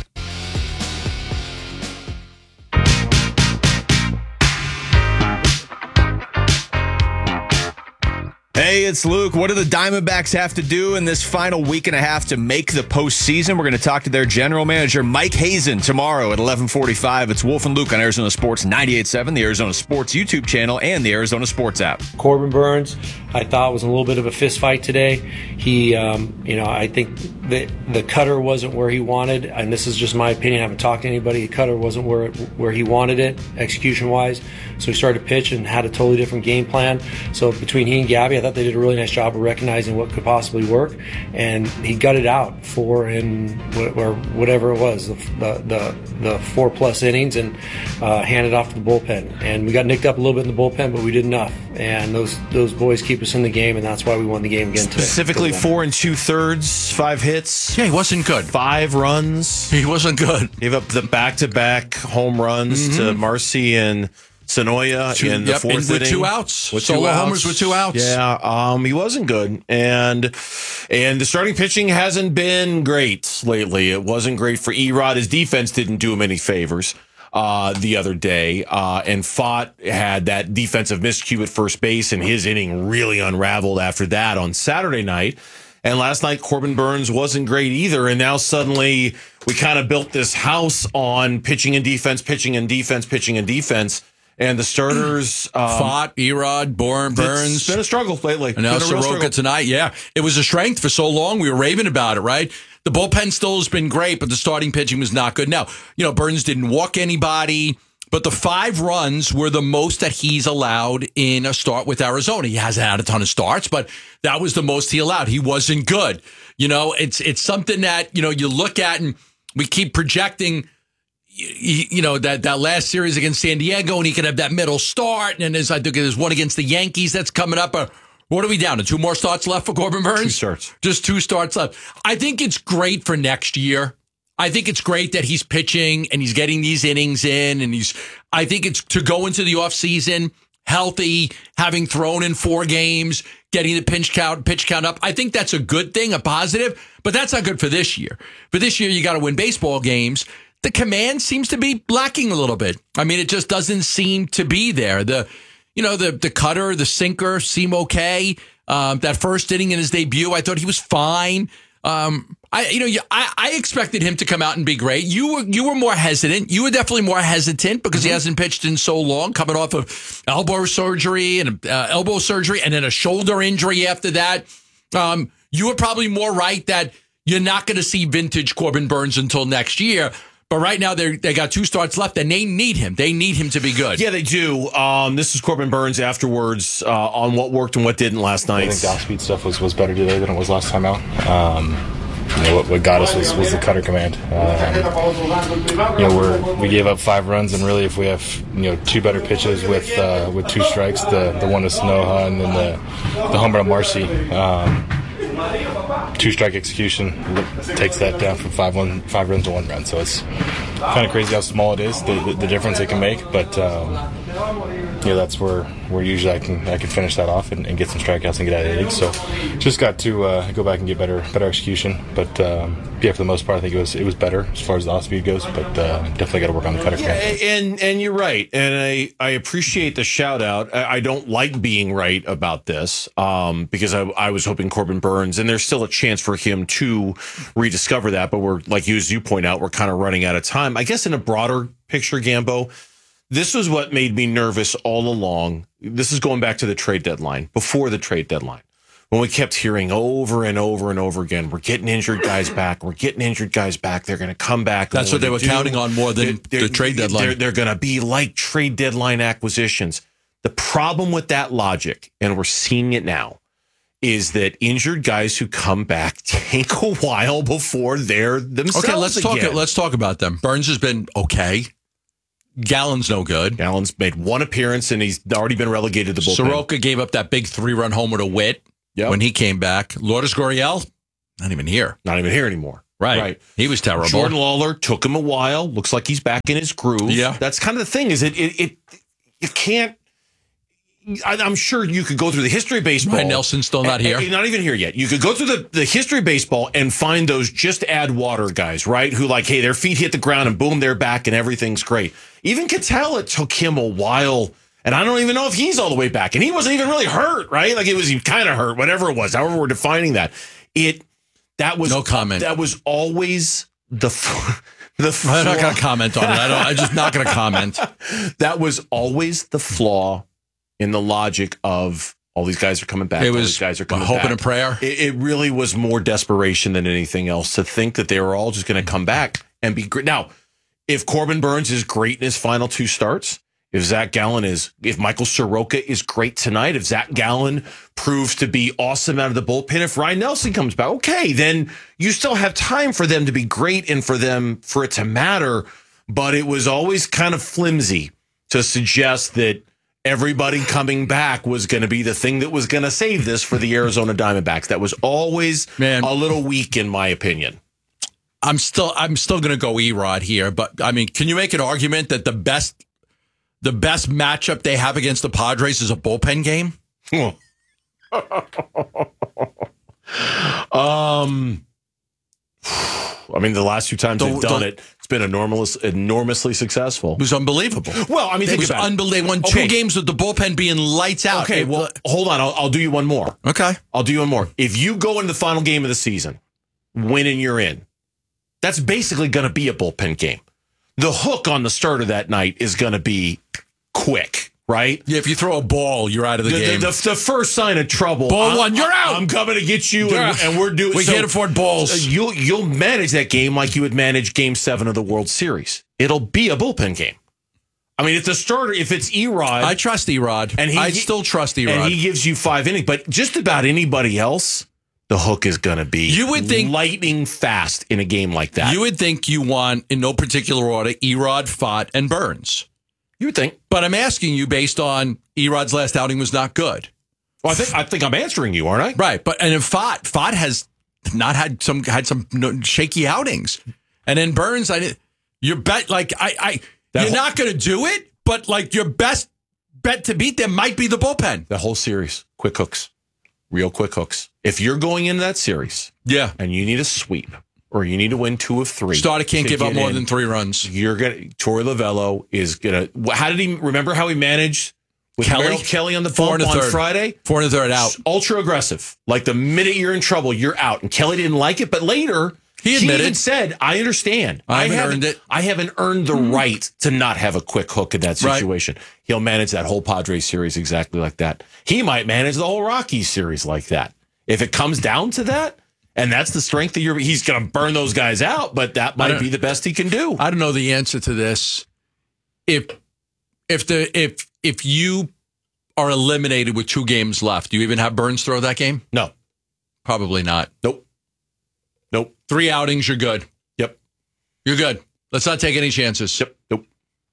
Hey, it's Luke. What do the Diamondbacks have to do in this final week and a half to make the postseason? We're going to talk to their general manager, Mike Hazen, tomorrow at eleven forty-five. It's Wolf and Luke on Arizona Sports ninety-eight point seven, the Arizona Sports YouTube channel, and the Arizona Sports app. Corbin Burnes, I thought, was a little bit of a fist fight today. He, um, you know, I think the the cutter wasn't where he wanted, and this is just my opinion. I haven't talked to anybody. The cutter wasn't where it, where he wanted it, execution-wise. So he started to pitch and had a totally different game plan. So between he and Gabby, I thought they did a really nice job of recognizing what could possibly work, and he gutted out four in or whatever it was, the the the four plus innings, and uh, handed off to the bullpen. And we got nicked up a little bit in the bullpen, but we did enough. And those those boys keep us in the game, and that's why we won the game again today. Specifically, four and two thirds, five hits. Yeah, he wasn't good. Five runs. He wasn't good. Gave up the back-to-back home runs mm-hmm. to Marcy and Sonoya two, in the yep, fourth in, with inning. two outs. With Solo two outs. homers with two outs. Yeah, um, he wasn't good. And and the starting pitching hasn't been great lately. It wasn't great for Erod. His defense didn't do him any favors uh, the other day. Uh, and Fott had that defensive miscue at first base, and his inning really unraveled after that on Saturday night. And last night, Corbin Burnes wasn't great either. And now suddenly we kind of built this house on pitching and defense, pitching and defense, pitching and defense. And the starters, um, Fott, Erod, Born, Burnes. It's been a struggle lately. And now Soroka tonight. Yeah, it was a strength for so long. We were raving about it, right? The bullpen still has been great, but the starting pitching was not good. Now, you know, Burnes didn't walk anybody, but the five runs were the most that he's allowed in a start with Arizona. He hasn't had a ton of starts, but that was the most he allowed. He wasn't good. You know, it's it's something that, you know, you look at and we keep projecting. You, you know, that, that last series against San Diego, and he could have that middle start. And there's, I think there's one against the Yankees that's coming up. Uh, what are we down to? Two more starts left for Corbin Burnes? Two starts. Just two starts left. I think it's great for next year. I think it's great that he's pitching and he's getting these innings in. And he's, I think it's to go into the offseason healthy, having thrown in four games, getting the pinch count, pitch count up. I think that's a good thing, a positive, but that's not good for this year. For this year, you got to win baseball games. The command seems to be lacking a little bit. I mean, it just doesn't seem to be there. The, you know, the the cutter, the sinker seem okay. Um, that first inning in his debut, I thought he was fine. Um, I, you know, I, I expected him to come out and be great. You were you were more hesitant. You were definitely more hesitant because mm-hmm. he hasn't pitched in so long, coming off of elbow surgery and uh, elbow surgery, and then a shoulder injury after that. Um, you were probably more right that you're not going to see vintage Corbin Burnes until next year. But right now, they they got two starts left, and they need him. They need him to be good. Yeah, they do. Um, this is Corbin Burnes afterwards uh, on what worked and what didn't last night. I think the off-speed stuff was, was better today than it was last time out. Um, you know, what, what got us was, was the cutter command. Um, you know, we're, we gave up five runs, and really, if we have you know two better pitches with uh, with two strikes, the the one to Sonoha and then the the home run Marcy. Um, Two strike execution takes that down from five one five runs to one run. So it's kind of crazy how small it is, the, the, the difference it can make. But um, you know, that's where where usually I can I can finish that off and, and get some strikeouts and get out of the inning. So just got to uh, go back and get better better execution. But um, yeah, for the most part, I think it was it was better as far as the off speed goes. But uh, definitely got to work on the cutter. Yeah, and and you're right, and I I appreciate the shout out. I, I don't like being right about this um, because I I was hoping Corbin Burnes, and there's still a chance for him to rediscover that. But we're like you as you point out, we're kind of running out of time. I guess in a broader picture, Gambo, this was what made me nervous all along. This is going back to the trade deadline, before the trade deadline, when we kept hearing over and over and over again, we're getting injured guys back. We're getting injured guys back. They're going to come back. That's what they were do, counting on more than the trade deadline. They're, they're going to be like trade deadline acquisitions. The problem with that logic, and we're seeing it now, is that injured guys who come back take a while before they're themselves Okay, let's again. talk. Let's talk about them. Burnes has been okay. Gallen's no good. Gallen's made one appearance, and he's already been relegated to the bullpen. Soroka gave up that big three-run homer to Witt yep. when he came back. Lourdes Gurriel, not even here. Not even here anymore. Right. right. He was terrible. Jordan Lawler took him a while. Looks like he's back in his groove. Yeah. That's kind of the thing, is it, it, it you can't, I, I'm sure you could go through the history of baseball. Ryan Nelson's still not here. Not even here yet. You could go through the, the history of baseball and find those just add water guys, right? Who like, hey, their feet hit the ground and boom, they're back and everything's great. Even Cattell, it took him a while. And I don't even know if he's all the way back. And he wasn't even really hurt, right? Like it was kind of hurt, whatever it was, however we're defining that. It, that was, no comment. That was always the, the flaw. I'm not going to comment on it. I don't, I'm just not going to comment. That was always the flaw in the logic of all these guys are coming back. It all was these guys are coming hope back. and a prayer. It, it really was more desperation than anything else to think that they were all just going to come back and be great. Now, if Corbin Burnes is great in his final two starts, if Zach Gallen is, if Michael Soroka is great tonight, if Zach Gallen proves to be awesome out of the bullpen, if Ryan Nelson comes back, okay, then you still have time for them to be great and for them, for it to matter. But it was always kind of flimsy to suggest that everybody coming back was going to be the thing that was going to save this for the Arizona Diamondbacks. That was always Man. a little weak, in my opinion. I'm still I'm still going to go Erod here, but I mean, can you make an argument that the best the best matchup they have against the Padres is a bullpen game? um, I mean, the last two times The- they've done the- it, it's been enormous, enormously successful. It was unbelievable. Well, I mean, it think was about it. unbelievable. They won Okay. two games with the bullpen being lights out. Okay, It- well, hold on. I'll, I'll do you one more. Okay. I'll do you one more. If you go into the final game of the season, win and you're in, that's basically going to be a bullpen game. The hook on the starter that night is going to be quick, right? Yeah, if you throw a ball, you're out of the, The, the, game. the, the first sign of trouble. Ball I'm- one, you're out. I'm coming to get you, and, Yeah. and we're doing. We can't afford balls. uh, You'll you'll manage that game like you would manage Game Seven of the World Series. It'll be a bullpen game. I mean, if the starter, if it's Erod, I trust Erod. and he, I still trust Erod. and he gives you five innings. But just about anybody else, the hook is going to be You would think- lightning fast in a game like that. You would think you want, in no particular order, Erod, Fott, and Burnes. You would think. But I'm asking you based on Erod's last outing was not good. Well, I think I think I'm answering you, aren't I? Right, but and if Fott, Fott has not had some had some no- shaky outings, and then Burnes, I did. Your bet, like I, I, That you're whole- not going to do it, but like your best bet to beat them might be the bullpen. The whole series, quick hooks, real quick hooks. If you're going into that series, Yeah, and you need a sweep or you need to win two of three, starter can't to give up get more in, than three runs. You're gonna. Torey Lovello is gonna. How did he remember how he managed with Kelly? Merrill Kelly on the Four bump and a on third. Friday? Four and a third out. Ultra aggressive. Like the minute you're in trouble, you're out. And Kelly didn't like it, but later He admitted. even said, "I understand. I haven't haven't earned it." I haven't earned the right to not have a quick hook in that Right. situation." He'll manage that whole Padres series exactly like that. He might manage the whole Rockies series like that. If it comes down to that, and that's the strength of your, he's going to burn those guys out, but that might be the best he can do. I don't know the answer to this. If if the if if you are eliminated with two games left, do you even have Burnes throw that game? No, probably not. Nope. Nope. Three outings, you're good. Yep. You're good. Let's not take any chances. Yep. Nope.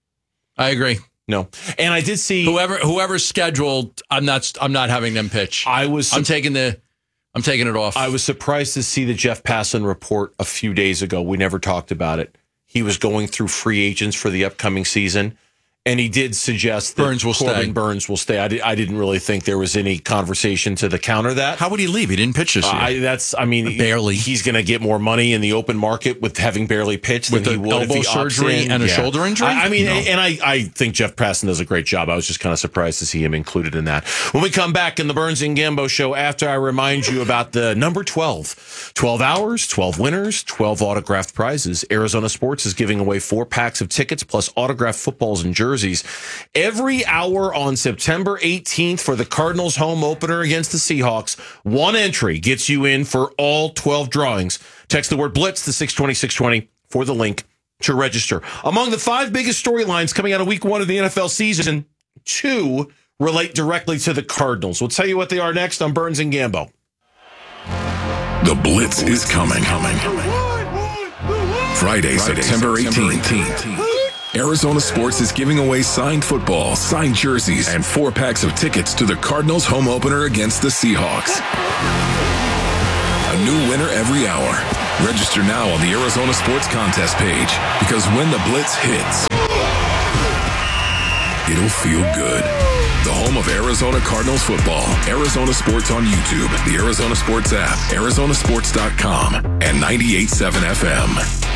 I agree. No. And I did see whoever whoever's scheduled. I'm not. I'm not having them pitch. I was. I'm taking the. I'm taking it off. I was surprised to see the Jeff Passan report a few days ago. We never talked about it. He was going through free agents for the upcoming season, And he did suggest that Burns will Corbin stay. Burns will stay. I, di- I didn't really think there was any conversation to the counter that. How would he leave? He didn't pitch this year. Uh, I, that's, I mean, barely. He's going to get more money in the open market with having barely pitched With than he the would if elbow he opts surgery in. and a Yeah. shoulder injury? I, I mean, No. and I, I think Jeff Passan does a great job. I was just kind of surprised to see him included in that. When we come back in the Burns and Gambo show, after I remind you about the number twelve, twelve hours, twelve winners, twelve autographed prizes. Arizona Sports is giving away four packs of tickets plus autographed footballs and jerseys every hour on September eighteenth for the Cardinals home opener against the Seahawks. One entry gets you in for all twelve drawings. Text the word BLITZ to six twenty, six twenty for the link to register. Among the five biggest storylines coming out of week one of the N F L season, two relate directly to the Cardinals. We'll tell you what they are next on Burns and Gambo. The Blitz is coming. Friday, September eighteenth. Arizona Sports is giving away signed football, signed jerseys, and four packs of tickets to the Cardinals home opener against the Seahawks. A new winner every hour. Register now on the Arizona Sports contest page, because when the Blitz hits, it'll feel good. The home of Arizona Cardinals football. Arizona Sports on YouTube, the Arizona Sports app, Arizona Sports dot com, and ninety-eight point seven F M.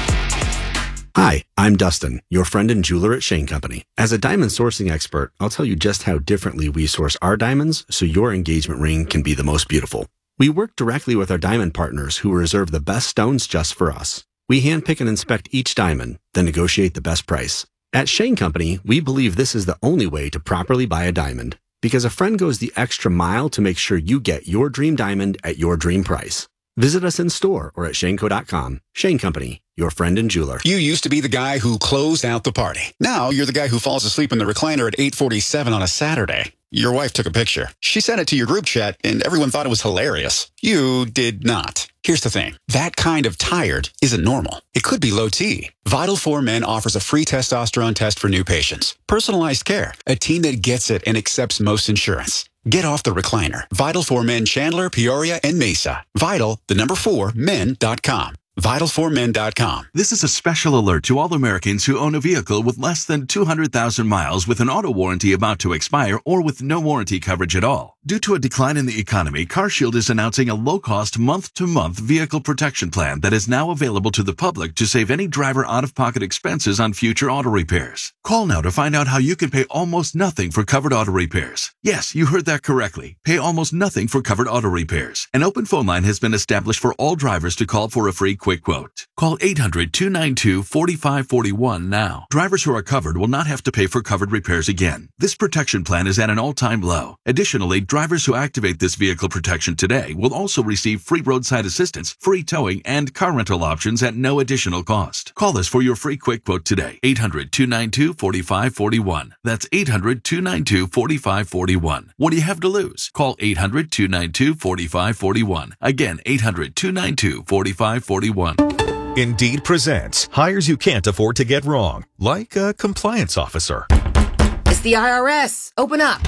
Hi, I'm Dustin, your friend and jeweler at Shane Company. As a diamond sourcing expert, I'll tell you just how differently we source our diamonds so your engagement ring can be the most beautiful. We work directly with our diamond partners who reserve the best stones just for us. We handpick and inspect each diamond, then negotiate the best price. At Shane Company, we believe this is the only way to properly buy a diamond, because a friend goes the extra mile to make sure you get your dream diamond at your dream price. Visit us in store or at shane co dot com. Shane Company, your friend and jeweler. You used to be the guy who closed out the party. Now you're the guy who falls asleep in the recliner at eight forty-seven on a Saturday. Your wife took a picture. She sent it to your group chat, and everyone thought it was hilarious. You did not. Here's the thing. That kind of tired isn't normal. It could be low T. Vital four Men offers a free testosterone test for new patients. Personalized care. A team that gets it and accepts most insurance. Get off the recliner. Vital four Men Chandler, Peoria, and Mesa. Vital, the number four, men dot com. vital four men dot com. This is a special alert to all Americans who own a vehicle with less than two hundred thousand miles with an auto warranty about to expire or with no warranty coverage at all. Due to a decline in the economy, CarShield is announcing a low-cost month-to-month vehicle protection plan that is now available to the public to save any driver out-of-pocket expenses on future auto repairs. Call now to find out how you can pay almost nothing for covered auto repairs. Yes, you heard that correctly. Pay almost nothing for covered auto repairs. An open phone line has been established for all drivers to call for a free quick quote. Call eight hundred, two nine two, four five four one now. Drivers who are covered will not have to pay for covered repairs again. This protection plan is at an all-time low. Additionally, drivers who activate this vehicle protection today will also receive free roadside assistance, free towing, and car rental options at no additional cost. Call us for your free quick quote today. eight hundred, two nine two, four five four one. That's eight hundred, two nine two, four five four one. What do you have to lose? Call eight hundred, two nine two, four five four one. Again, eight hundred, two nine two, four five four one. Indeed presents hires you can't afford to get wrong, like a compliance officer. It's the I R S. Open up.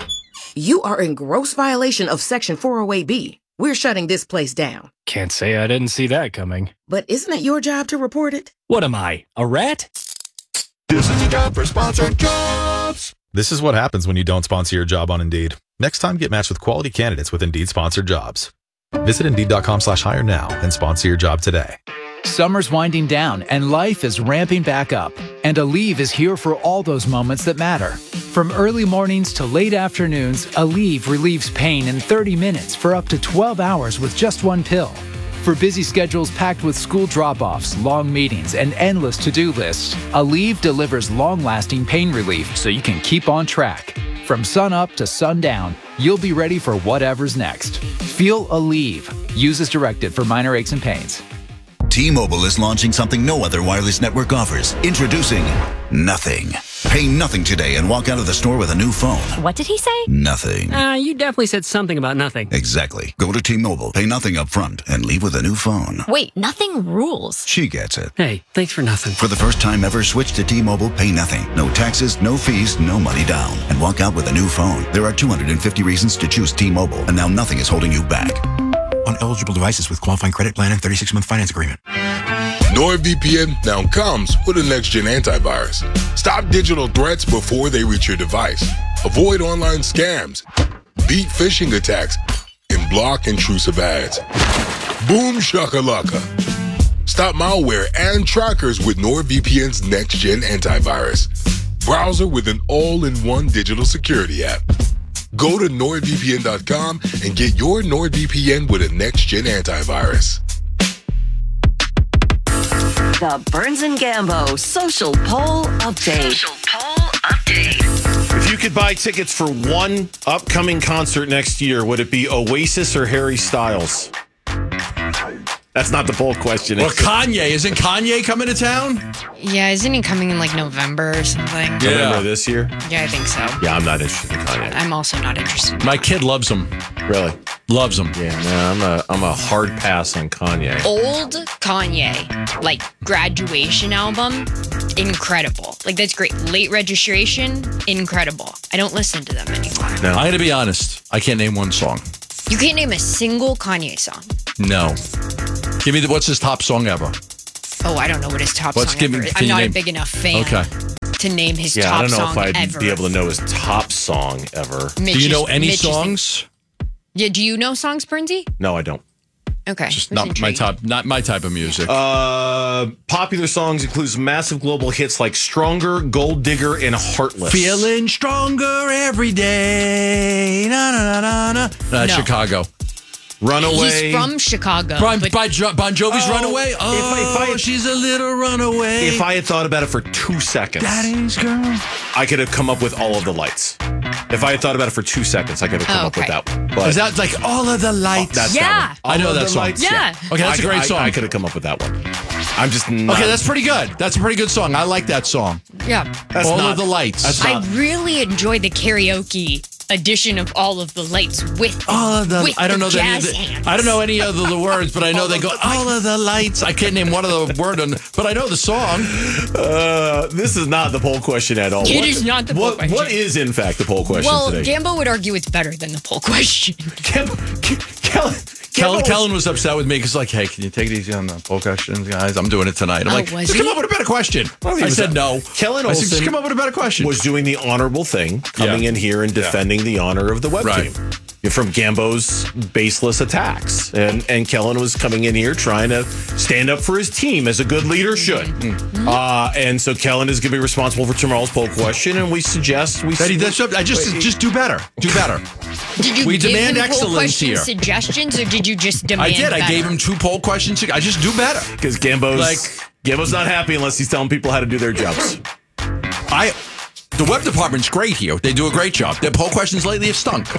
You are in gross violation of Section four oh eight B. We're shutting this place down. Can't say I didn't see that coming. But isn't it your job to report it? What am I, a rat? This is a job for sponsored jobs. This is what happens when you don't sponsor your job on Indeed. Next time, get matched with quality candidates with Indeed sponsored jobs. Visit Indeed.com slash hire now and sponsor your job today. Summer's winding down and life is ramping back up. And Aleve is here for all those moments that matter. From early mornings to late afternoons, Aleve relieves pain in thirty minutes for up to twelve hours with just one pill. For busy schedules packed with school drop-offs, long meetings, and endless to-do lists, Aleve delivers long-lasting pain relief so you can keep on track. From sun up to sundown, you'll be ready for whatever's next. Feel Aleve. Use as directed for minor aches and pains. T-Mobile is launching something no other wireless network offers. Introducing Nothing. Pay nothing today and walk out of the store with a new phone. What did he say? Nothing. Uh, you definitely said something about nothing. Exactly. Go to T-Mobile, pay nothing up front, and leave with a new phone. Wait, nothing rules. She gets it. Hey, thanks for nothing. For the first time ever, switch to T-Mobile, pay nothing. No taxes, no fees, no money down. And walk out with a new phone. There are two hundred fifty reasons to choose T-Mobile, and now nothing is holding you back. On eligible devices with qualifying credit plan and thirty-six month finance agreement. NordVPN now comes with a next-gen antivirus. Stop digital threats before they reach your device. Avoid online scams, beat phishing attacks, and block intrusive ads. Boom shakalaka. Stop malware and trackers with NordVPN's next-gen antivirus. Browser with an all-in-one digital security app. Go to NordVPN dot com and get your NordVPN with a next-gen antivirus. The Burns and Gambo Social Poll Update. Social Poll Update. If you could buy tickets for one upcoming concert next year, would it be Oasis or Harry Styles? That's not the poll question. Well, Kanye. Isn't Kanye coming to town? Yeah, isn't he coming in like November or something? November this year? Yeah, I think so. Yeah, I'm not interested in Kanye. I'm also not interested. My kid loves him. Really? Loves him. Yeah, no, I'm a I'm a hard pass on Kanye. Old Kanye, like graduation album, incredible. Like that's great. Late Registration, incredible. I don't listen to them anymore. No. I'm going to be honest. I can't name one song. You can't name a single Kanye song. No. Give me the, what's his top song ever? Oh, I don't know what his top What's song give ever me- is. can I'm you not name- a big enough fan Okay. to name his Yeah, top I don't know song if I'd ever. be able to know his top song ever. Mitch Do you is- know any Mitch is the- songs? Yeah, do you know songs, Bernsey? No, I don't. Okay. Just that's not my intriguing. type. Not my type of music. Uh, popular songs includes massive global hits like "Stronger," "Gold Digger," and "Heartless." Feeling stronger every day. Na na na na na. That's No. Chicago. Runaway. He's from Chicago. Bon, but by jo- Bon Jovi's Oh, Runaway? if Oh, I- if I- she's a little runaway. If I had thought about it for two seconds, Daddy's girl. I could have come up with All of the Lights. If I had thought about it for two seconds, I could have come Oh, up with okay. that one. But Is that like All of the Lights? that's Yeah. that one. I know All of that the song. Lights, Yeah. Okay, that's I- a great I- song. I could have come up with that one. I'm just not. Okay, that's pretty good. That's a pretty good song. I like that song. yeah. That's All not- of the Lights. that's I not- really enjoy the karaoke edition of All of the Lights with, All of the, with I don't the know the, jazz the hands. I don't know any of the, the words, but I know they go all of the lights. I can't name one of the word, on, but I know the song. Uh, this is not the poll question at all. It What- is not the poll what, question. What is, in fact, the poll question Well, today? Gambo would argue it's better than the poll question. Kellen, Kellen, Kellen, Kellen was upset with me because, like, hey, can you take it easy on the poll questions, guys? I'm doing it tonight. I'm Oh, like, was just he? come up with a better question. Well, he I was said a- no. Kellen I said, just Olsen come up with a better question. was doing the honorable thing, coming Yeah. in here and defending the honor of the web Right. team from Gambo's baseless attacks. And and Kellen was coming in here trying to stand up for his team as a good leader should. Mm-hmm. Uh, and so Kellen is going to be responsible for tomorrow's poll question, and we suggest we. That he does, I just Wait, just do better. Do better. Did you We give demand him poll excellence question here. suggestions, or did you just demand I did. I better? gave him two poll questions. I just do better. because Gambo's Like- Gambo's not happy unless he's telling people how to do their jobs. I. The web department's great here. They do a great job. Their poll questions lately have stunk.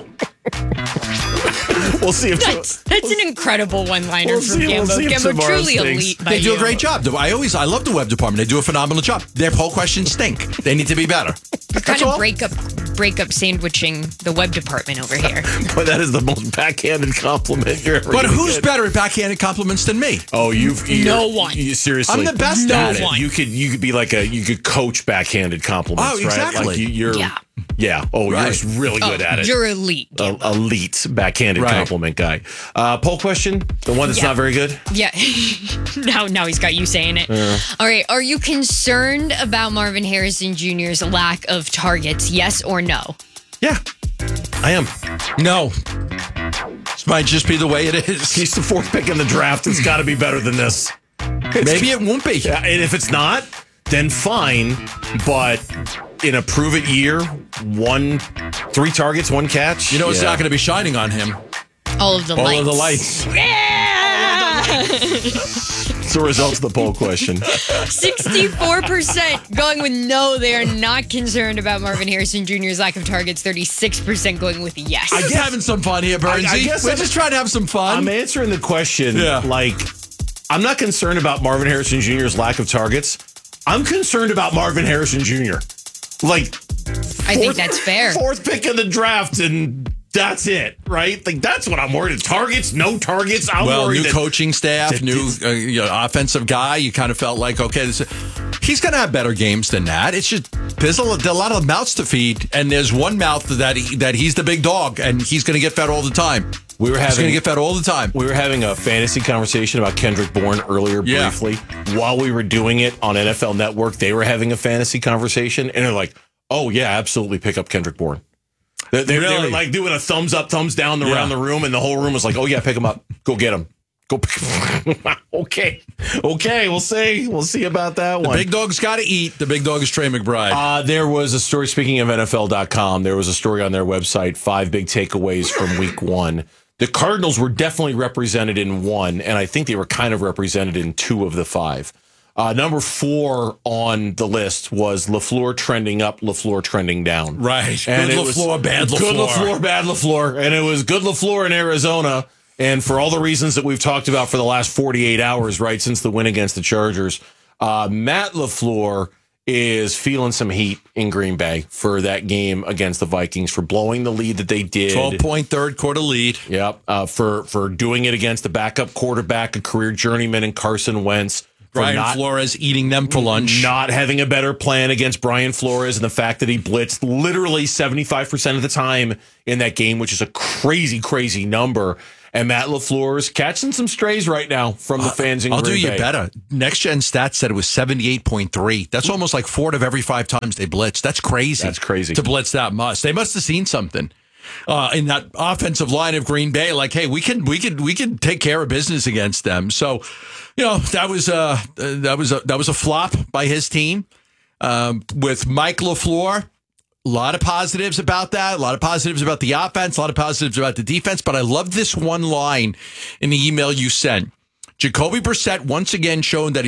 We'll see if That's, that's an incredible one-liner We'll from see- we'll Gambo. see if Gambo tomorrow truly stinks. elite. by They do a you. great job. I always, I love the web department. They do a phenomenal job. Their poll questions stink. They need to be better. You're kind of break up, break up sandwiching the web department over here. But that is the most backhanded compliment you're ever But gonna who's get. better at backhanded compliments than me? Oh, you've you're- No one. You, seriously, I'm the best no at it. one. You could you could be like a you could coach backhanded compliments. Oh, right? exactly. Like you, you're Yeah. yeah. Oh, Right. you're really good Oh, at it. You're elite. A, elite backhanded Right. compliment guy. Uh, poll question, the one that's Yeah. not very good. Yeah. now, now he's got you saying it. All right. Are you concerned about Marvin Harrison Junior's lack of targets? Yes or no? Yeah, I am. No. This might just be the way it is. He's the fourth pick in the draft. It's got to be better than this. Maybe it won't be. Yeah, and if it's not, then fine. But in a prove it year, one, three targets, one catch. You know, it's Yeah. not going to be shining on him. All of the All lights. of the lights. Yeah! It's the results of the poll question. sixty-four percent going with no, they are not concerned about Marvin Harrison Junior's lack of targets. thirty-six percent going with yes. I'm just having some fun here, Bernsey. I- I guess We're I'm- just trying to have some fun. I'm answering the question Yeah. like, I'm not concerned about Marvin Harrison Junior's lack of targets. I'm concerned about Marvin Harrison Junior Like, I think that's fair. Fourth pick in the draft, and that's it, right? Like, that's what I'm worried. Targets, no targets. I'm well, worried new that- coaching staff, that- new uh, you know, offensive guy. You kind of felt like, okay, this, he's going to have better games than that. It's just There's a lot of mouths to feed, and there's one mouth that he, that he's the big dog, and he's going to get fed all the time. We were having, he's going to get fed all the time. We were having a fantasy conversation about Kendrick Bourne earlier yeah. briefly. While we were doing it on N F L Network, they were having a fantasy conversation, and they're like, oh, yeah, absolutely pick up Kendrick Bourne. They, they, really? they were like doing a thumbs up, thumbs down yeah. around the room, and the whole room was like, oh, yeah, pick him up. Go get him. Go pick him up. Okay. Okay, we'll see. We'll see about that the one. The big dog's got to eat. The big dog is Trey McBride. Uh, there was a story, speaking of N F L dot com, there was a story on their website, five big takeaways from week one. The Cardinals were definitely represented in one, and I think they were kind of represented in two of the five. Uh, number four on the list was LaFleur trending up, LaFleur trending down. Right. And good LaFleur, bad LaFleur. Good LaFleur, bad LaFleur. And it was good LaFleur in Arizona. And for all the reasons that we've talked about for the last forty-eight hours, right, since the win against the Chargers, uh, Matt LaFleur is feeling some heat in Green Bay for that game against the Vikings, for blowing the lead that they did. twelve-point third quarter lead. Yep. Uh, for, for doing it against the backup quarterback, a career journeyman in Carson Wentz. Brian not, Flores eating them for lunch. Not having a better plan against Brian Flores, and the fact that he blitzed literally seventy-five percent of the time in that game, which is a crazy, crazy number. And Matt LaFleur's catching some strays right now from the fans in I'll Green do Bay. you better. Next Gen Stats said it was seventy-eight point three. That's almost like four out of every five times they blitzed. That's crazy. That's crazy. To blitz that much. They must have seen something uh, in that offensive line of Green Bay. Like, hey, we can we can we can take care of business against them. So, you know, that was a that was a that was a flop by his team um, with Mike LaFleur. A lot of positives about that. A lot of positives about the offense. A lot of positives about the defense. But I love this one line in the email you sent. Jacoby Brissett once again showing that